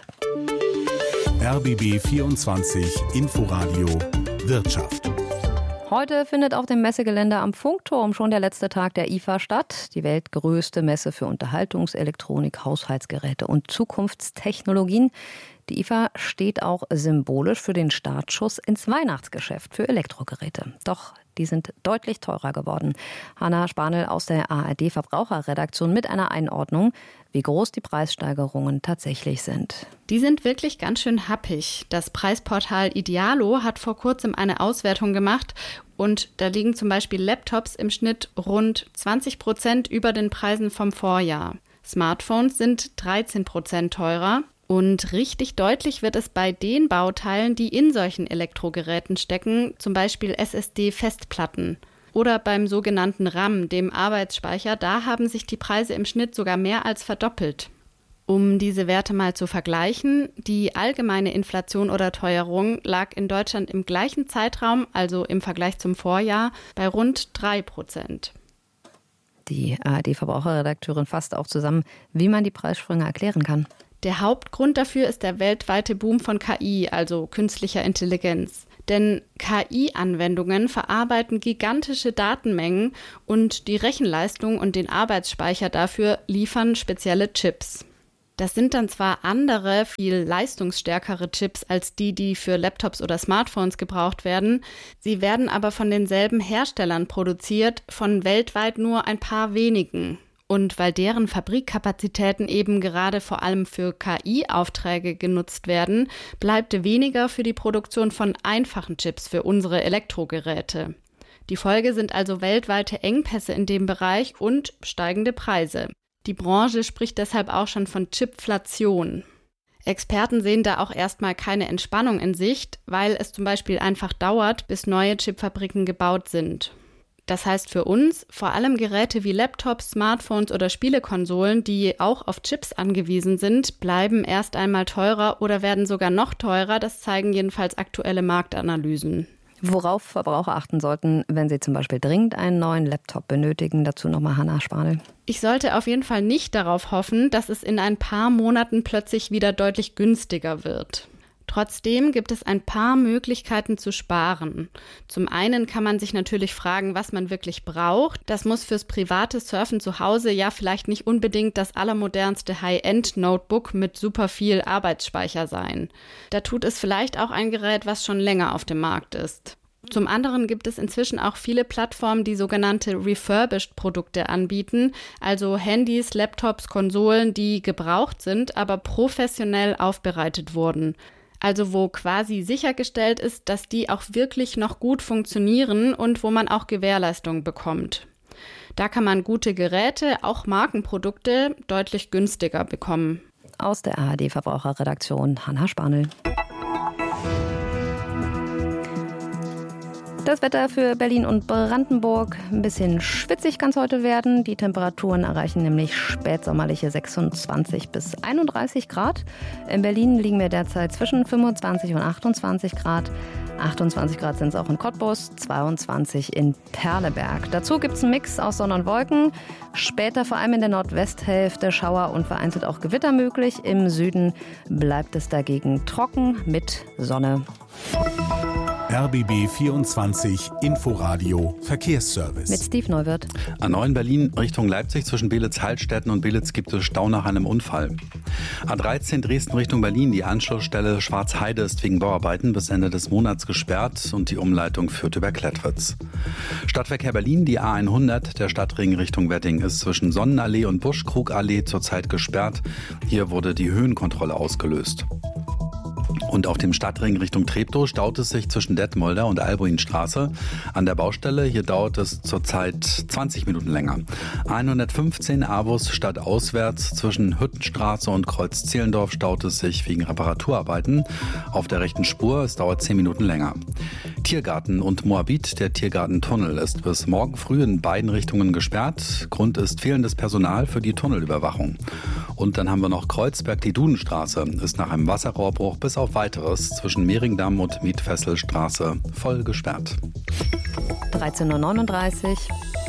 RBB24 Inforadio Wirtschaft. Heute findet auf dem Messegelände am Funkturm schon der letzte Tag der IFA statt. Die weltgrößte Messe für Unterhaltungselektronik, Haushaltsgeräte und Zukunftstechnologien. Die IFA steht auch symbolisch für den Startschuss ins Weihnachtsgeschäft für Elektrogeräte. Doch die sind deutlich teurer geworden. Hanna Spanel aus der ARD-Verbraucherredaktion mit einer Einordnung, wie groß die Preissteigerungen tatsächlich sind. Die sind wirklich ganz schön happig. Das Preisportal Idealo hat vor kurzem eine Auswertung gemacht und da liegen zum Beispiel Laptops im Schnitt rund 20% über den Preisen vom Vorjahr. Smartphones sind 13% teurer. Und richtig deutlich wird es bei den Bauteilen, die in solchen Elektrogeräten stecken, zum Beispiel SSD-Festplatten. Oder beim sogenannten RAM, dem Arbeitsspeicher, da haben sich die Preise im Schnitt sogar mehr als verdoppelt. Um diese Werte mal zu vergleichen, die allgemeine Inflation oder Teuerung lag in Deutschland im gleichen Zeitraum, also im Vergleich zum Vorjahr, bei rund 3%. Die ARD-Verbraucherredakteurin fasst auch zusammen, wie man die Preissprünge erklären kann. Der Hauptgrund dafür ist der weltweite Boom von KI, also künstlicher Intelligenz. Denn KI-Anwendungen verarbeiten gigantische Datenmengen und die Rechenleistung und den Arbeitsspeicher dafür liefern spezielle Chips. Das sind dann zwar andere, viel leistungsstärkere Chips als die für Laptops oder Smartphones gebraucht werden, sie werden aber von denselben Herstellern produziert, von weltweit nur ein paar wenigen. Und weil deren Fabrikkapazitäten eben gerade vor allem für KI-Aufträge genutzt werden, bleibt weniger für die Produktion von einfachen Chips für unsere Elektrogeräte. Die Folge sind also weltweite Engpässe in dem Bereich und steigende Preise. Die Branche spricht deshalb auch schon von Chipflation. Experten sehen da auch erstmal keine Entspannung in Sicht, weil es zum Beispiel einfach dauert, bis neue Chipfabriken gebaut sind. Das heißt für uns, vor allem Geräte wie Laptops, Smartphones oder Spielekonsolen, die auch auf Chips angewiesen sind, bleiben erst einmal teurer oder werden sogar noch teurer. Das zeigen jedenfalls aktuelle Marktanalysen. Worauf Verbraucher achten sollten, wenn sie zum Beispiel dringend einen neuen Laptop benötigen. Dazu nochmal Hannah Spanel. Ich sollte auf jeden Fall nicht darauf hoffen, dass es in ein paar Monaten plötzlich wieder deutlich günstiger wird. Trotzdem gibt es ein paar Möglichkeiten zu sparen. Zum einen kann man sich natürlich fragen, was man wirklich braucht. Das muss fürs private Surfen zu Hause ja vielleicht nicht unbedingt das allermodernste High-End-Notebook mit super viel Arbeitsspeicher sein. Da tut es vielleicht auch ein Gerät, was schon länger auf dem Markt ist. Zum anderen gibt es inzwischen auch viele Plattformen, die sogenannte Refurbished-Produkte anbieten, also Handys, Laptops, Konsolen, die gebraucht sind, aber professionell aufbereitet wurden. Also wo quasi sichergestellt ist, dass die auch wirklich noch gut funktionieren und wo man auch Gewährleistung bekommt. Da kann man gute Geräte, auch Markenprodukte, deutlich günstiger bekommen. Aus der ARD-Verbraucherredaktion Hannah Spanel. Das Wetter für Berlin und Brandenburg. Ein bisschen schwitzig kann es heute werden. Die Temperaturen erreichen nämlich spätsommerliche 26 bis 31 Grad. In Berlin liegen wir derzeit zwischen 25 und 28 Grad. 28 Grad sind es auch in Cottbus, 22 in Perleberg. Dazu gibt es einen Mix aus Sonne und Wolken. Später vor allem in der Nordwesthälfte Schauer und vereinzelt auch Gewitter möglich. Im Süden bleibt es dagegen trocken mit Sonne. RBB 24 Inforadio Verkehrsservice. Mit Steve Neuwirth. A9 Berlin Richtung Leipzig zwischen Belitz-Heilstätten und Belitz gibt es Stau nach einem Unfall. A13 Dresden Richtung Berlin. Die Anschlussstelle Schwarzheide ist wegen Bauarbeiten bis Ende des Monats gesperrt und die Umleitung führt über Klettwitz. Stadtverkehr Berlin, die A100, der Stadtring Richtung Wedding ist zwischen Sonnenallee und Buschkrugallee zurzeit gesperrt. Hier wurde die Höhenkontrolle ausgelöst. Und auf dem Stadtring Richtung Treptow staut es sich zwischen Detmolder und Albuinstraße. An der Baustelle, hier dauert es zurzeit 20 Minuten länger. 115 A-Bus stadtauswärts zwischen Hüttenstraße und Kreuz Zehlendorf staut es sich wegen Reparaturarbeiten. Auf der rechten Spur, es dauert 10 Minuten länger. Tiergarten und Moabit, der Tiergartentunnel, ist bis morgen früh in beiden Richtungen gesperrt. Grund ist fehlendes Personal für die Tunnelüberwachung. Und dann haben wir noch Kreuzberg, die Dudenstraße, ist nach einem Wasserrohrbruch bis auf Weiteres zwischen Mehringdamm und Mietfesselstraße voll gesperrt. 13:39 Uhr.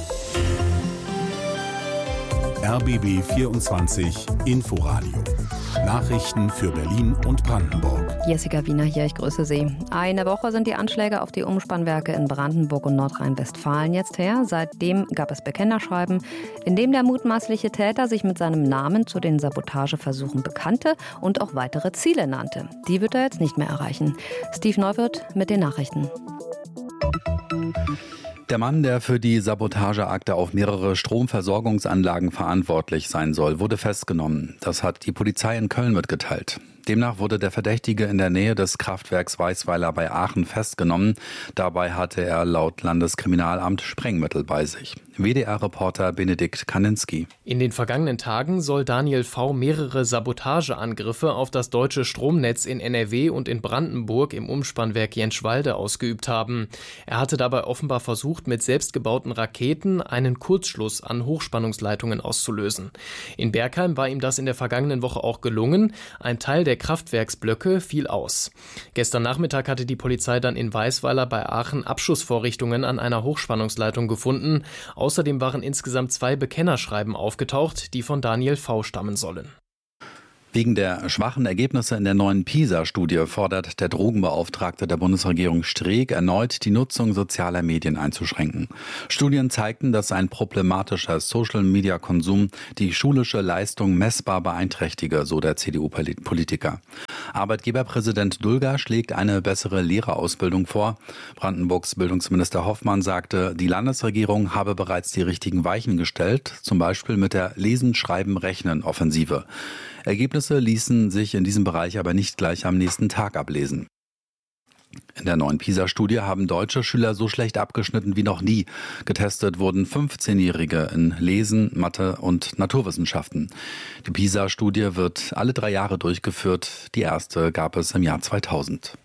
RBB 24 Inforadio. Nachrichten für Berlin und Brandenburg. Jessica Wiener hier, ich grüße Sie. Eine Woche sind die Anschläge auf die Umspannwerke in Brandenburg und Nordrhein-Westfalen jetzt her. Seitdem gab es Bekennerschreiben, in dem der mutmaßliche Täter sich mit seinem Namen zu den Sabotageversuchen bekannte und auch weitere Ziele nannte. Die wird er jetzt nicht mehr erreichen. Steve Neuwirth mit den Nachrichten. Der Mann, der für die Sabotageakte auf mehrere Stromversorgungsanlagen verantwortlich sein soll, wurde festgenommen. Das hat die Polizei in Köln mitgeteilt. Demnach wurde der Verdächtige in der Nähe des Kraftwerks Weisweiler bei Aachen festgenommen. Dabei hatte er laut Landeskriminalamt Sprengmittel bei sich. WDR-Reporter Benedikt Kaninski. In den vergangenen Tagen soll Daniel V. mehrere Sabotageangriffe auf das deutsche Stromnetz in NRW und in Brandenburg im Umspannwerk Jenschwalde ausgeübt haben. Er hatte dabei offenbar versucht, mit selbstgebauten Raketen einen Kurzschluss an Hochspannungsleitungen auszulösen. In Bergheim war ihm das in der vergangenen Woche auch gelungen. Ein Teil der Kraftwerksblöcke fiel aus. Gestern Nachmittag hatte die Polizei dann in Weisweiler bei Aachen Abschussvorrichtungen an einer Hochspannungsleitung gefunden. Außerdem waren insgesamt 2 Bekennerschreiben aufgetaucht, die von Daniel V. stammen sollen. Wegen der schwachen Ergebnisse in der neuen PISA-Studie fordert der Drogenbeauftragte der Bundesregierung Streeck erneut, die Nutzung sozialer Medien einzuschränken. Studien zeigten, dass ein problematischer Social-Media-Konsum die schulische Leistung messbar beeinträchtige, so der CDU-Politiker. Arbeitgeberpräsident Dulger schlägt eine bessere Lehrerausbildung vor. Brandenburgs Bildungsminister Hoffmann sagte, die Landesregierung habe bereits die richtigen Weichen gestellt, zum Beispiel mit der Lesen-Schreiben-Rechnen-Offensive. Ergebnisse ließen sich in diesem Bereich aber nicht gleich am nächsten Tag ablesen. In der neuen PISA-Studie haben deutsche Schüler so schlecht abgeschnitten wie noch nie. Getestet wurden 15-Jährige in Lesen, Mathe und Naturwissenschaften. Die PISA-Studie wird alle 3 Jahre durchgeführt. Die erste gab es im Jahr 2000.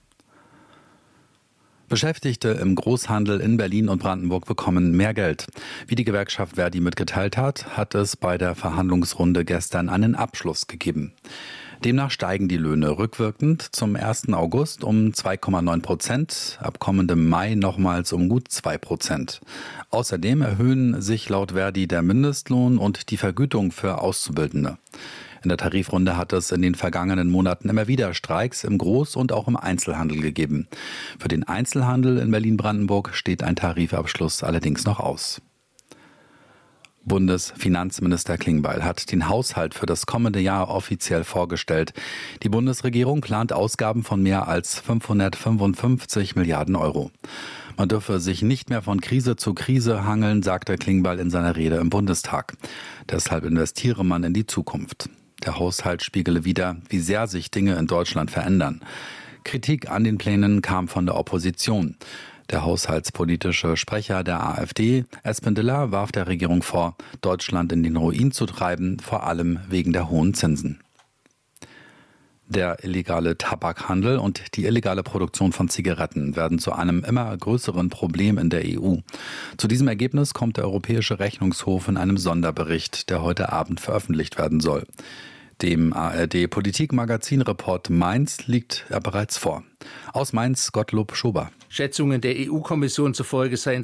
Beschäftigte im Großhandel in Berlin und Brandenburg bekommen mehr Geld. Wie die Gewerkschaft Verdi mitgeteilt hat, hat es bei der Verhandlungsrunde gestern einen Abschluss gegeben. Demnach steigen die Löhne rückwirkend zum 1. August um 2,9%, ab kommendem Mai nochmals um gut 2%. Außerdem erhöhen sich laut Verdi der Mindestlohn und die Vergütung für Auszubildende. In der Tarifrunde hat es in den vergangenen Monaten immer wieder Streiks im Groß- und auch im Einzelhandel gegeben. Für den Einzelhandel in Berlin-Brandenburg steht ein Tarifabschluss allerdings noch aus. Bundesfinanzminister Klingbeil hat den Haushalt für das kommende Jahr offiziell vorgestellt. Die Bundesregierung plant Ausgaben von mehr als 555 Milliarden Euro. Man dürfe sich nicht mehr von Krise zu Krise hangeln, sagte Klingbeil in seiner Rede im Bundestag. Deshalb investiere man in die Zukunft. Der Haushalt spiegele wider, wie sehr sich Dinge in Deutschland verändern. Kritik an den Plänen kam von der Opposition. Der haushaltspolitische Sprecher der AfD, Espen Diller, warf der Regierung vor, Deutschland in den Ruin zu treiben, vor allem wegen der hohen Zinsen. Der illegale Tabakhandel und die illegale Produktion von Zigaretten werden zu einem immer größeren Problem in der EU. Zu diesem Ergebnis kommt der Europäische Rechnungshof in einem Sonderbericht, der heute Abend veröffentlicht werden soll. Dem ARD-Politikmagazin-Report Mainz liegt er bereits vor. Aus Mainz Gottlob Schober. Schätzungen der EU-Kommission zufolge seien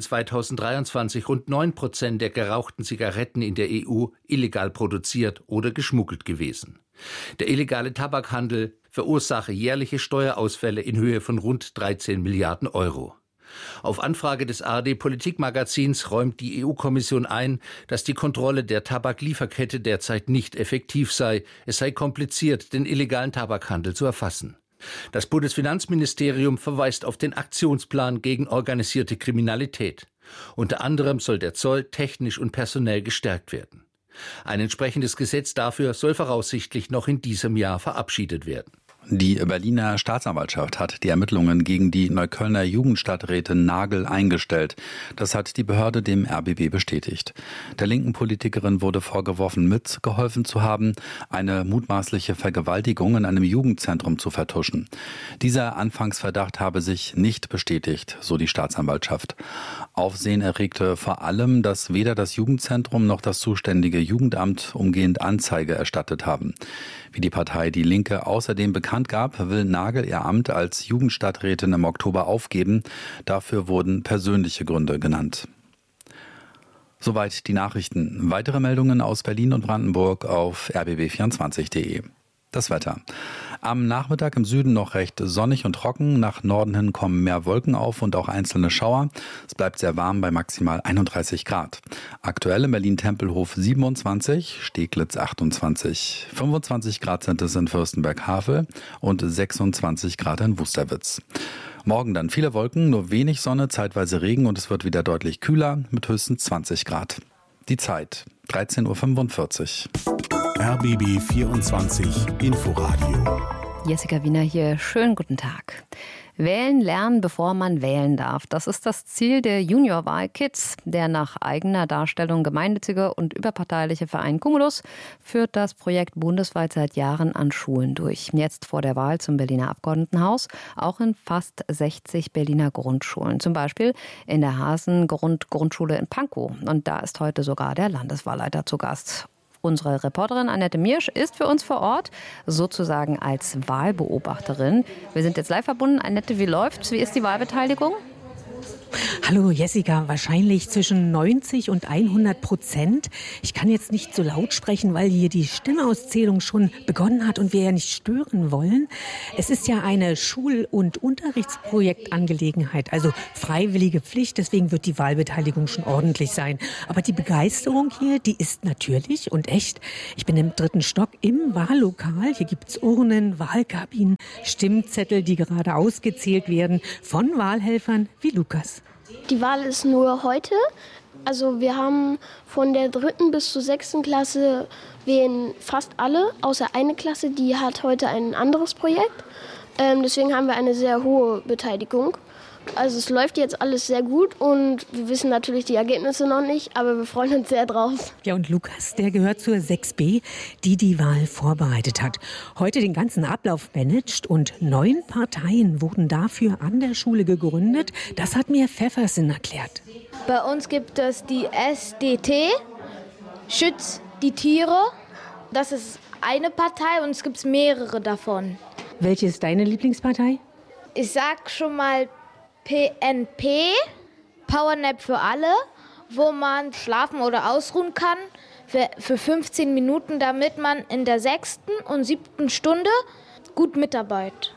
2023 rund 9% der gerauchten Zigaretten in der EU illegal produziert oder geschmuggelt gewesen. Der illegale Tabakhandel verursache jährliche Steuerausfälle in Höhe von rund 13 Milliarden Euro. Auf Anfrage des ARD-Politikmagazins räumt die EU-Kommission ein, dass die Kontrolle der Tabaklieferkette derzeit nicht effektiv sei. Es sei kompliziert, den illegalen Tabakhandel zu erfassen. Das Bundesfinanzministerium verweist auf den Aktionsplan gegen organisierte Kriminalität. Unter anderem soll der Zoll technisch und personell gestärkt werden. Ein entsprechendes Gesetz dafür soll voraussichtlich noch in diesem Jahr verabschiedet werden. Die Berliner Staatsanwaltschaft hat die Ermittlungen gegen die Neuköllner Jugendstadträtin Nagel eingestellt. Das hat die Behörde dem RBB bestätigt. Der linken Politikerin wurde vorgeworfen, mitgeholfen zu haben, eine mutmaßliche Vergewaltigung in einem Jugendzentrum zu vertuschen. Dieser Anfangsverdacht habe sich nicht bestätigt, so die Staatsanwaltschaft. Aufsehen erregte vor allem, dass weder das Jugendzentrum noch das zuständige Jugendamt umgehend Anzeige erstattet haben. Wie die Partei Die Linke außerdem bekannt gab, will Nagel ihr Amt als Jugendstadträtin im Oktober aufgeben. Dafür wurden persönliche Gründe genannt. Soweit die Nachrichten. Weitere Meldungen aus Berlin und Brandenburg auf rbb24.de. Das Wetter. Am Nachmittag im Süden noch recht sonnig und trocken. Nach Norden hin kommen mehr Wolken auf und auch einzelne Schauer. Es bleibt sehr warm bei maximal 31 Grad. Aktuell in Berlin-Tempelhof 27, Steglitz 28. 25 Grad sind es in Fürstenberg-Havel und 26 Grad in Wusterwitz. Morgen dann viele Wolken, nur wenig Sonne, zeitweise Regen und es wird wieder deutlich kühler mit höchstens 20 Grad. Die Zeit 13:45 Uhr. RBB 24 Inforadio Jessica Wiener hier. Schönen guten Tag. Wählen lernen, bevor man wählen darf. Das ist das Ziel der Juniorwahl-Kids. Der nach eigener Darstellung gemeinnützige und überparteiliche Verein Cumulus führt das Projekt bundesweit seit Jahren an Schulen durch. Jetzt vor der Wahl zum Berliner Abgeordnetenhaus auch in fast 60 Berliner Grundschulen. Zum Beispiel in der Hasen-Grundschule in Pankow. Und da ist heute sogar der Landeswahlleiter zu Gast. Unsere Reporterin Annette Miersch ist für uns vor Ort, sozusagen als Wahlbeobachterin. Wir sind jetzt live verbunden. Annette, wie läuft's? Wie ist die Wahlbeteiligung? Hallo Jessica, wahrscheinlich zwischen 90 und 100%. Ich kann jetzt nicht so laut sprechen, weil hier die Stimmauszählung schon begonnen hat und wir ja nicht stören wollen. Es ist ja eine Schul- und Unterrichtsprojektangelegenheit, also freiwillige Pflicht. Deswegen wird die Wahlbeteiligung schon ordentlich sein. Aber die Begeisterung hier, die ist natürlich und echt. Ich bin im 3. Stock im Wahllokal. Hier gibt's Urnen, Wahlkabinen, Stimmzettel, die gerade ausgezählt werden von Wahlhelfern wie Lukas. Die Wahl ist nur heute. Also wir haben von der 3. bis zur 6. Klasse wählen fast alle, außer eine Klasse, die hat heute ein anderes Projekt. Deswegen haben wir eine sehr hohe Beteiligung. Also es läuft jetzt alles sehr gut und wir wissen natürlich die Ergebnisse noch nicht, aber wir freuen uns sehr drauf. Ja, und Lukas, der gehört zur 6b, die die Wahl vorbereitet hat. Heute den ganzen Ablauf managt und 9 Parteien wurden dafür an der Schule gegründet. Das hat mir Pfeffersen erklärt. Bei uns gibt es die SDP, Schütz die Tiere. Das ist eine Partei und es gibt mehrere davon. Welche ist deine Lieblingspartei? Ich sag schon mal PNP, Powernap für alle, wo man schlafen oder ausruhen kann für 15 Minuten, damit man in der 6. und 7. Stunde gut mitarbeitet.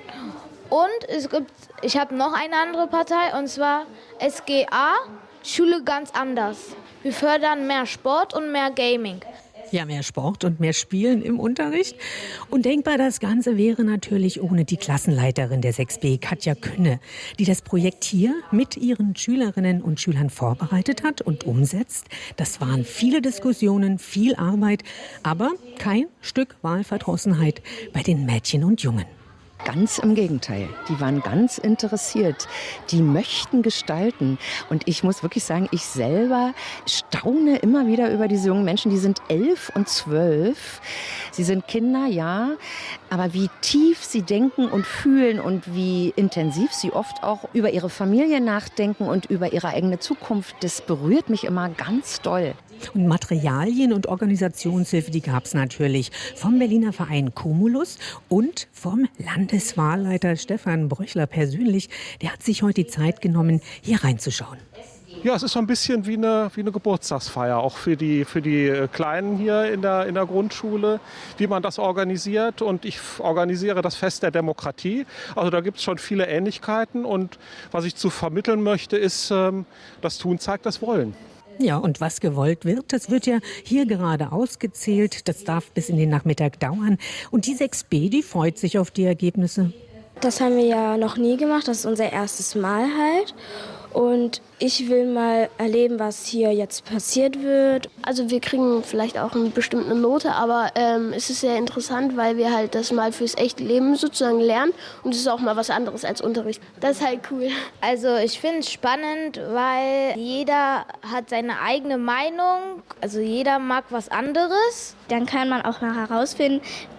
Und ich habe noch eine andere Partei, und zwar SGA, Schule ganz anders. Wir fördern mehr Sport und mehr Gaming. Ja, mehr Sport und mehr Spielen im Unterricht. Undenkbar das Ganze wäre natürlich ohne die Klassenleiterin der 6b, Katja Künne, die das Projekt hier mit ihren Schülerinnen und Schülern vorbereitet hat und umsetzt. Das waren viele Diskussionen, viel Arbeit, aber kein Stück Wahlverdrossenheit bei den Mädchen und Jungen. Ganz im Gegenteil. Die waren ganz interessiert. Die möchten gestalten. Und ich muss wirklich sagen, ich selber staune immer wieder über diese jungen Menschen. Die sind 11 und 12. Sie sind Kinder, ja. Aber wie tief sie denken und fühlen und wie intensiv sie oft auch über ihre Familie nachdenken und über ihre eigene Zukunft, das berührt mich immer ganz doll. Und Materialien und Organisationshilfe, die gab es natürlich vom Berliner Verein Cumulus und vom Landeswahlleiter Stefan Bröchler persönlich. Der hat sich heute die Zeit genommen, hier reinzuschauen. Ja, es ist so ein bisschen wie eine Geburtstagsfeier, auch für die Kleinen hier in der Grundschule, wie man das organisiert. Und ich organisiere das Fest der Demokratie. Also da gibt es schon viele Ähnlichkeiten. Und was ich zu vermitteln möchte, ist, das Tun zeigt das Wollen. Ja, und was gewollt wird, das wird ja hier gerade ausgezählt. Das darf bis in den Nachmittag dauern. Und die 6b, die freut sich auf die Ergebnisse. Das haben wir ja noch nie gemacht. Das ist unser erstes Mal halt. Und ich will mal erleben, was hier jetzt passiert wird. Also wir kriegen vielleicht auch eine bestimmte Note, aber es ist sehr interessant, weil wir halt das mal fürs echte Leben sozusagen lernen. Und es ist auch mal was anderes als Unterricht. Das ist halt cool. Also ich finde es spannend, weil jeder hat seine eigene Meinung. Also jeder mag was anderes. Dann kann man auch mal herausfinden,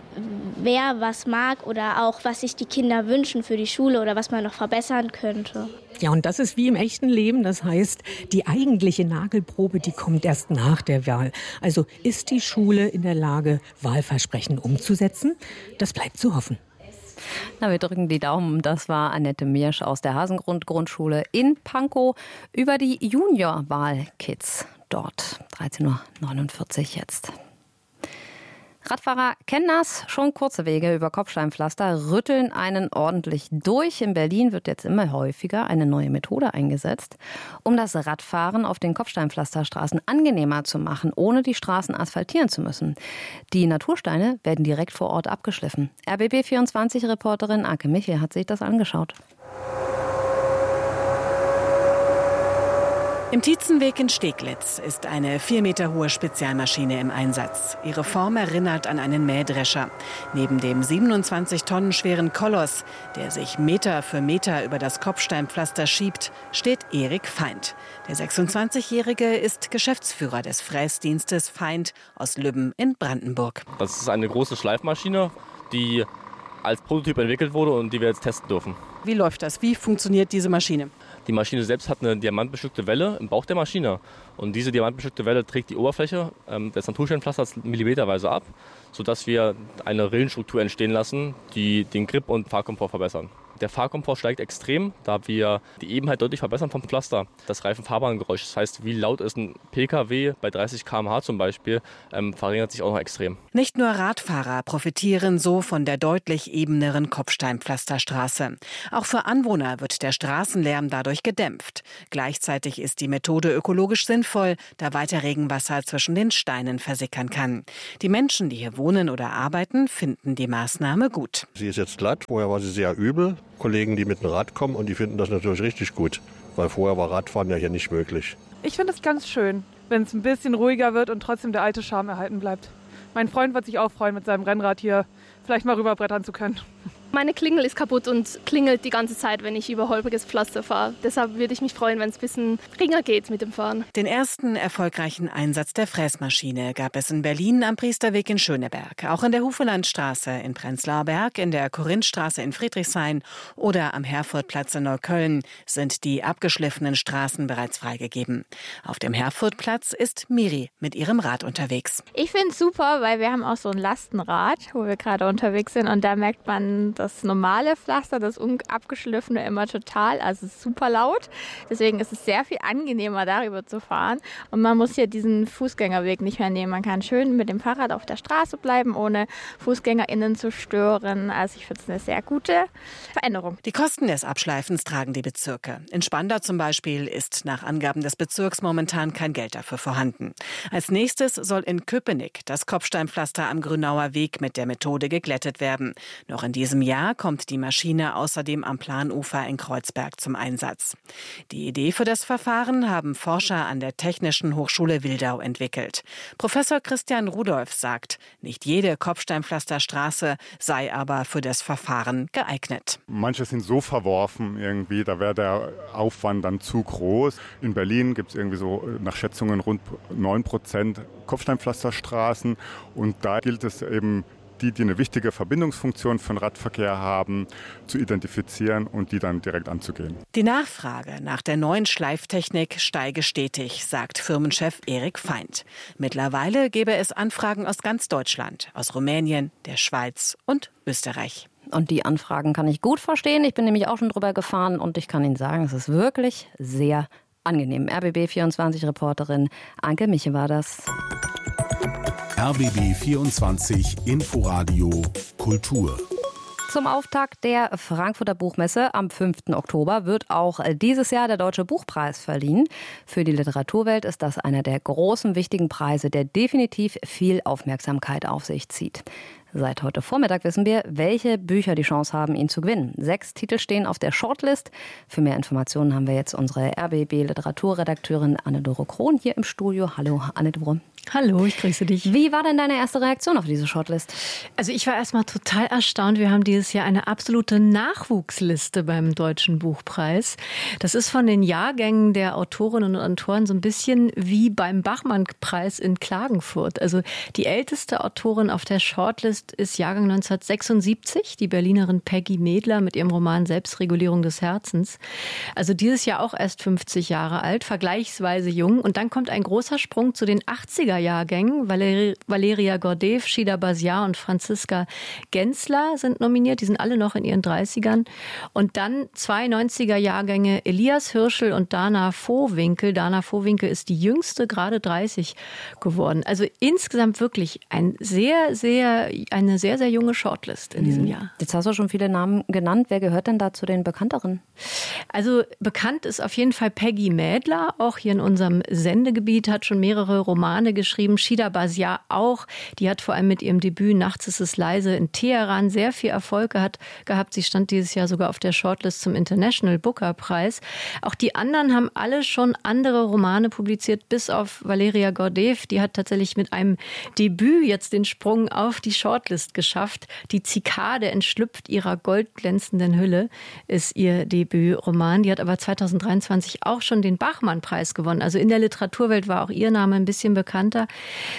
wer was mag oder auch, was sich die Kinder wünschen für die Schule oder was man noch verbessern könnte. Ja, und das ist wie im echten Leben. Das heißt, die eigentliche Nagelprobe, die kommt erst nach der Wahl. Also ist die Schule in der Lage, Wahlversprechen umzusetzen? Das bleibt zu hoffen. Na, wir drücken die Daumen. Das war Annette Miersch aus der Hasengrund-Grundschule in Pankow über die Junior-Wahl-Kids dort. 13:49 Uhr jetzt. Radfahrer kennen das, schon kurze Wege über Kopfsteinpflaster rütteln einen ordentlich durch. In Berlin wird jetzt immer häufiger eine neue Methode eingesetzt, um das Radfahren auf den Kopfsteinpflasterstraßen angenehmer zu machen, ohne die Straßen asphaltieren zu müssen. Die Natursteine werden direkt vor Ort abgeschliffen. RBB24-Reporterin Anke Michel hat sich das angeschaut. Im Tietzenweg in Steglitz ist eine 4 Meter hohe Spezialmaschine im Einsatz. Ihre Form erinnert an einen Mähdrescher. Neben dem 27 Tonnen schweren Koloss, der sich Meter für Meter über das Kopfsteinpflaster schiebt, steht Erik Feind. Der 26-Jährige ist Geschäftsführer des Fräsdienstes Feind aus Lübben in Brandenburg. Das ist eine große Schleifmaschine, die als Prototyp entwickelt wurde und die wir jetzt testen dürfen. Wie läuft das? Wie funktioniert diese Maschine? Die Maschine selbst hat eine diamantbestückte Welle im Bauch der Maschine. Und diese diamantbestückte Welle trägt die Oberfläche des Natursteinpflasters millimeterweise ab, sodass wir eine Rillenstruktur entstehen lassen, die den Grip und Fahrkomfort verbessern. Der Fahrkomfort steigt extrem, da wir die Ebenheit deutlich verbessern vom Pflaster. Das Reifenfahrbahngeräusch, das heißt, wie laut ist ein Pkw bei 30 km/h zum Beispiel, verringert sich auch noch extrem. Nicht nur Radfahrer profitieren so von der deutlich ebeneren Kopfsteinpflasterstraße. Auch für Anwohner wird der Straßenlärm dadurch gedämpft. Gleichzeitig ist die Methode ökologisch sinnvoll, da weiter Regenwasser zwischen den Steinen versickern kann. Die Menschen, die hier wohnen oder arbeiten, finden die Maßnahme gut. Sie ist jetzt glatt, vorher war sie sehr übel. Kollegen, die mit dem Rad kommen, und die finden das natürlich richtig gut, weil vorher war Radfahren ja hier nicht möglich. Ich finde es ganz schön, wenn es ein bisschen ruhiger wird und trotzdem der alte Charme erhalten bleibt. Mein Freund wird sich auch freuen, mit seinem Rennrad hier vielleicht mal rüberbrettern zu können. Meine Klingel ist kaputt und klingelt die ganze Zeit, wenn ich über holpriges Pflaster fahre. Deshalb würde ich mich freuen, wenn es ein bisschen ringer geht mit dem Fahren. Den ersten erfolgreichen Einsatz der Fräsmaschine gab es in Berlin am Priesterweg in Schöneberg, auch in der Hufelandstraße in Prenzlauer Berg, in der Korinthstraße in Friedrichshain oder am Herfurtplatz in Neukölln sind die abgeschliffenen Straßen bereits freigegeben. Auf dem Herfurtplatz ist Miri mit ihrem Rad unterwegs. Ich finde es super, weil wir haben auch so ein Lastenrad, wo wir gerade unterwegs sind, und da merkt man das normale Pflaster, das abgeschliffene immer total, also super laut. Deswegen ist es sehr viel angenehmer, darüber zu fahren. Und man muss hier diesen Fußgängerweg nicht mehr nehmen. Man kann schön mit dem Fahrrad auf der Straße bleiben, ohne FußgängerInnen zu stören. Also ich finde es eine sehr gute Veränderung. Die Kosten des Abschleifens tragen die Bezirke. In Spandau zum Beispiel ist nach Angaben des Bezirks momentan kein Geld dafür vorhanden. Als nächstes soll in Köpenick das Kopfsteinpflaster am Grünauer Weg mit der Methode geglättet werden. Noch in diesem Jahr kommt die Maschine außerdem am Planufer in Kreuzberg zum Einsatz. Die Idee für das Verfahren haben Forscher an der Technischen Hochschule Wildau entwickelt. Professor Christian Rudolph sagt, nicht jede Kopfsteinpflasterstraße sei aber für das Verfahren geeignet. Manche sind so verworfen irgendwie, da wäre der Aufwand dann zu groß. In Berlin gibt es irgendwie so nach Schätzungen rund 9% Kopfsteinpflasterstraßen, und da gilt es eben, die eine wichtige Verbindungsfunktion für den Radverkehr haben, zu identifizieren und die dann direkt anzugehen. Die Nachfrage nach der neuen Schleiftechnik steige stetig, sagt Firmenchef Erik Feind. Mittlerweile gäbe es Anfragen aus ganz Deutschland, aus Rumänien, der Schweiz und Österreich. Und die Anfragen kann ich gut verstehen. Ich bin nämlich auch schon drüber gefahren und ich kann Ihnen sagen, es ist wirklich sehr angenehm. RBB24-Reporterin Anke Miche war das. RBB 24 Inforadio Kultur. Zum Auftakt der Frankfurter Buchmesse am 5. Oktober wird auch dieses Jahr der Deutsche Buchpreis verliehen. Für die Literaturwelt ist das einer der großen, wichtigen Preise, der definitiv viel Aufmerksamkeit auf sich zieht. Seit heute Vormittag wissen wir, welche Bücher die Chance haben, ihn zu gewinnen. 6 Titel stehen auf der Shortlist. Für mehr Informationen haben wir jetzt unsere RBB-Literaturredakteurin Anne-Dore Krohn hier im Studio. Hallo, Anne-Dore. Hallo, ich grüße dich. Wie war denn deine erste Reaktion auf diese Shortlist? Also ich war erstmal total erstaunt. Wir haben dieses Jahr eine absolute Nachwuchsliste beim Deutschen Buchpreis. Das ist von den Jahrgängen der Autorinnen und Autoren so ein bisschen wie beim Bachmann-Preis in Klagenfurt. Also die älteste Autorin auf der Shortlist ist Jahrgang 1976, die Berlinerin Peggy Medler mit ihrem Roman Selbstregulierung des Herzens. Also dieses Jahr auch erst 50 Jahre alt, vergleichsweise jung. Und dann kommt ein großer Sprung zu den 80er-Jahrgängen. Valeria Gordeev, Shida Basiar und Franziska Gensler sind nominiert. Die sind alle noch in ihren 30ern. Und dann 2 90er-Jahrgänge, Elias Hirschel und Dana Vohwinkel. Dana Vohwinkel ist die jüngste, gerade 30 geworden. Also insgesamt wirklich eine sehr eine sehr, sehr junge Shortlist in diesem Jahr. Jetzt hast du schon viele Namen genannt. Wer gehört denn da zu den bekannteren? Also bekannt ist auf jeden Fall Peggy Mädler, auch hier in unserem Sendegebiet, hat schon mehrere Romane geschrieben. Shida Basiar auch. Die hat vor allem mit ihrem Debüt Nachts ist es leise in Teheran sehr viel Erfolg gehabt. Sie stand dieses Jahr sogar auf der Shortlist zum International Booker Preis. Auch die anderen haben alle schon andere Romane publiziert, bis auf Valeria Gordeev. Die hat tatsächlich mit einem Debüt jetzt den Sprung auf die Shortlist geschafft. Die Zikade entschlüpft ihrer goldglänzenden Hülle ist ihr Debütroman. Die hat aber 2023 auch schon den Bachmann-Preis gewonnen. Also in der Literaturwelt war auch ihr Name ein bisschen bekannter.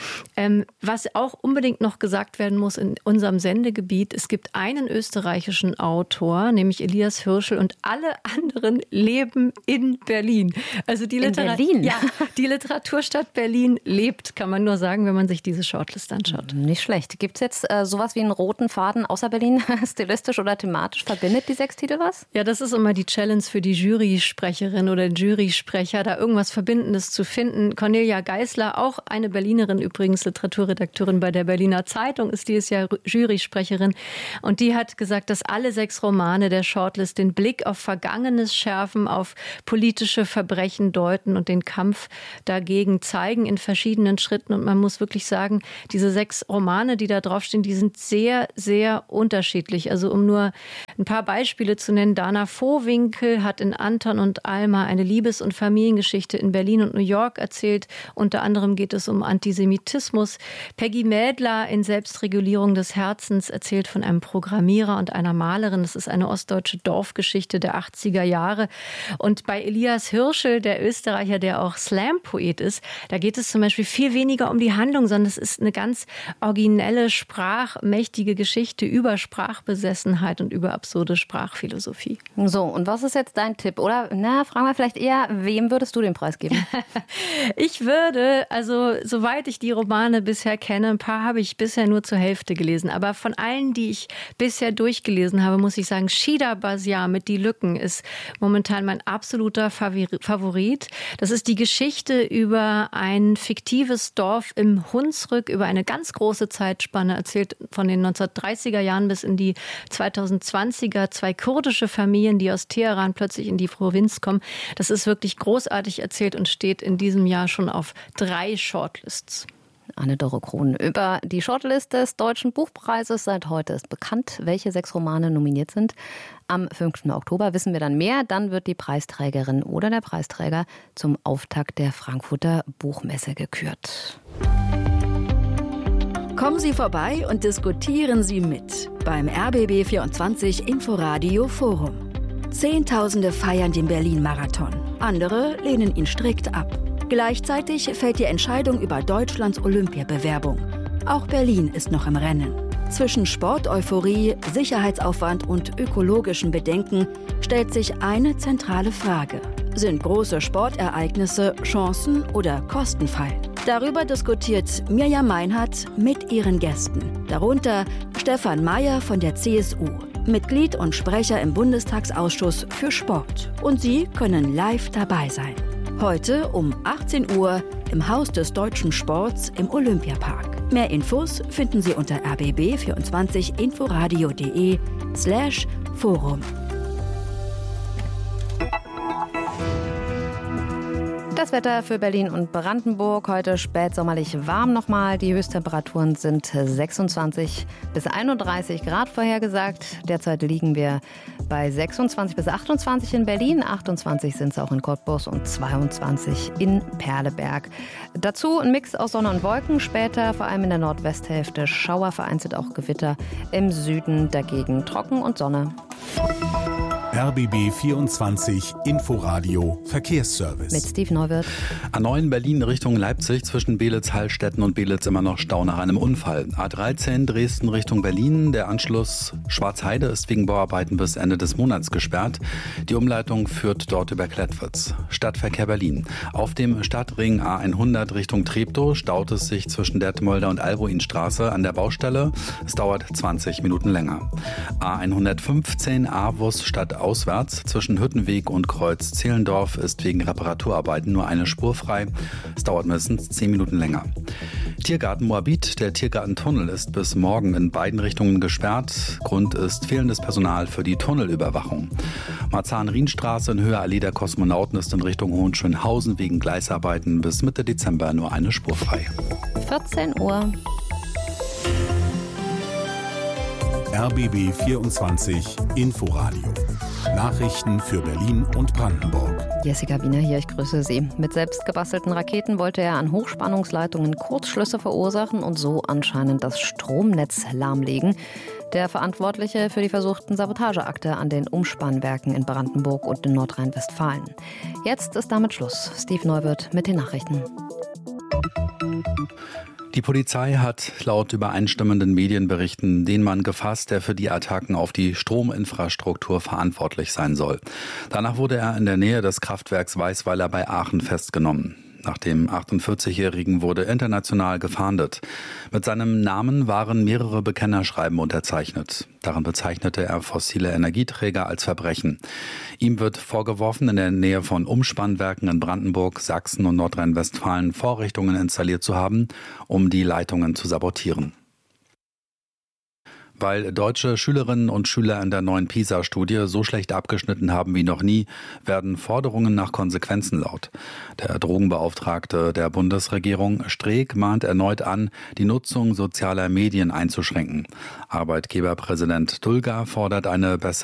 Was auch unbedingt noch gesagt werden muss in unserem Sendegebiet, es gibt einen österreichischen Autor, nämlich Elias Hirschl, und alle anderen leben in Berlin. Also die Berlin? Ja, die Literaturstadt Berlin lebt, kann man nur sagen, wenn man sich diese Shortlist anschaut. Nicht schlecht. Gibt es jetzt sowas wie einen roten Faden außer Berlin, stilistisch oder thematisch? Verbindet die 6 Titel was? Ja, das ist immer die Challenge für die Jurysprecherin oder den Jurysprecher, da irgendwas Verbindendes zu finden. Cornelia Geisler, auch eine Berlinerin übrigens, Literaturredakteurin bei der Berliner Zeitung, ist dieses Jahr Jurysprecherin. Und die hat gesagt, dass alle 6 Romane der Shortlist den Blick auf Vergangenes schärfen, auf politische Verbrechen deuten und den Kampf dagegen zeigen in verschiedenen Schritten. Und man muss wirklich sagen, diese 6 Romane, die da draufstehen, die sind sehr, sehr unterschiedlich. Also um nur ein paar Beispiele zu nennen, Dana Vohwinkel hat in Anton und Alma eine Liebes- und Familiengeschichte in Berlin und New York erzählt. Unter anderem geht es um Antisemitismus. Peggy Mädler in Selbstregulierung des Herzens erzählt von einem Programmierer und einer Malerin. Das ist eine ostdeutsche Dorfgeschichte der 80er Jahre. Und bei Elias Hirschl, der Österreicher, der auch Slam-Poet ist, da geht es zum Beispiel viel weniger um die Handlung, sondern es ist eine ganz originelle, sprachmächtige Geschichte über Sprachbesessenheit und über absurde Sprachphilosophie. So, und was ist jetzt dein Tipp? Oder, fragen wir vielleicht eher, wem würdest du den Preis geben? Ich würde, also soweit ich die Romane bisher kenne, ein paar habe ich bisher nur zur Hälfte gelesen, aber von allen, die ich bisher durchgelesen habe, muss ich sagen, Shida Basiar mit Die Lücken ist momentan mein absoluter Favorit. Das ist die Geschichte über ein fiktives Dorf im Hunsrück, über eine ganz große Zeitspanne, erzählt von den 1930er Jahren bis in die 2020er, 2 kurdische Familien, die aus Teheran plötzlich in die Provinz kommen. Das ist wirklich großartig erzählt und steht in diesem Jahr schon auf 3 Shortlists. Anne-Dore Krohn über die Shortlist des Deutschen Buchpreises. Seit heute ist bekannt, welche 6 Romane nominiert sind. Am 5. Oktober wissen wir dann mehr. Dann wird die Preisträgerin oder der Preisträger zum Auftakt der Frankfurter Buchmesse gekürt. Kommen Sie vorbei und diskutieren Sie mit beim RBB24 Inforadio Forum. Zehntausende feiern den Berlin-Marathon. Andere lehnen ihn strikt ab. Gleichzeitig fällt die Entscheidung über Deutschlands Olympiabewerbung. Auch Berlin ist noch im Rennen. Zwischen Sporteuphorie, Sicherheitsaufwand und ökologischen Bedenken stellt sich eine zentrale Frage. Sind große Sportereignisse Chancen oder Kostenfall? Darüber diskutiert Mirjam Meinhardt mit ihren Gästen. Darunter Stefan Mayer von der CSU, Mitglied und Sprecher im Bundestagsausschuss für Sport. Und Sie können live dabei sein. Heute um 18 Uhr im Haus des deutschen Sports im Olympiapark. Mehr Infos finden Sie unter rbb24inforadio.de/Forum. Das Wetter für Berlin und Brandenburg. Heute spätsommerlich warm nochmal. Die Höchsttemperaturen sind 26 bis 31 Grad vorhergesagt. Derzeit liegen wir bei 26 bis 28 in Berlin. 28 sind es auch in Cottbus und 22 in Perleberg. Dazu ein Mix aus Sonne und Wolken. Später vor allem in der Nordwesthälfte Schauer, vereinzelt auch Gewitter. Im Süden dagegen trocken und Sonne. RBB 24 Inforadio Verkehrsservice. Mit Steve Neuwirth. A9 Berlin Richtung Leipzig zwischen Belitz-Hallstätten und Belitz immer noch Stau nach einem Unfall. A13 Dresden Richtung Berlin. Der Anschluss Schwarzheide ist wegen Bauarbeiten bis Ende des Monats gesperrt. Die Umleitung führt dort über Klettwitz. Stadtverkehr Berlin. Auf dem Stadtring A100 Richtung Treptow staut es sich zwischen Detmolder und Albuinstraße an der Baustelle. Es dauert 20 Minuten länger. A115 Avus stadtauswärts zwischen Hüttenweg und Kreuz Zehlendorf ist wegen Reparaturarbeiten nur eine Spur frei. Es dauert mindestens 10 Minuten länger. Tiergarten Moabit. Der Tiergartentunnel ist bis morgen in beiden Richtungen gesperrt. Grund ist fehlendes Personal für die Tunnelüberwachung. Marzahn-Rienstraße in Höhe Allee der Kosmonauten ist in Richtung Hohenschönhausen wegen Gleisarbeiten bis Mitte Dezember nur eine Spur frei. 14 Uhr. RBB 24 Inforadio. Nachrichten für Berlin und Brandenburg. Jessica Wiener hier, ich grüße Sie. Mit selbstgebastelten Raketen wollte er an Hochspannungsleitungen Kurzschlüsse verursachen und so anscheinend das Stromnetz lahmlegen. Der Verantwortliche für die versuchten Sabotageakte an den Umspannwerken in Brandenburg und in Nordrhein-Westfalen. Jetzt ist damit Schluss. Steve Neuwirth mit den Nachrichten. Die Polizei hat laut übereinstimmenden Medienberichten den Mann gefasst, der für die Attacken auf die Strominfrastruktur verantwortlich sein soll. Danach wurde er in der Nähe des Kraftwerks Weisweiler bei Aachen festgenommen. Nach dem 48-Jährigen wurde international gefahndet. Mit seinem Namen waren mehrere Bekennerschreiben unterzeichnet. Darin bezeichnete er fossile Energieträger als Verbrechen. Ihm wird vorgeworfen, in der Nähe von Umspannwerken in Brandenburg, Sachsen und Nordrhein-Westfalen Vorrichtungen installiert zu haben, um die Leitungen zu sabotieren. Weil deutsche Schülerinnen und Schüler in der neuen PISA-Studie so schlecht abgeschnitten haben wie noch nie, werden Forderungen nach Konsequenzen laut. Der Drogenbeauftragte der Bundesregierung, Streeck, mahnt erneut an, die Nutzung sozialer Medien einzuschränken. Arbeitgeberpräsident Dulger fordert eine bessere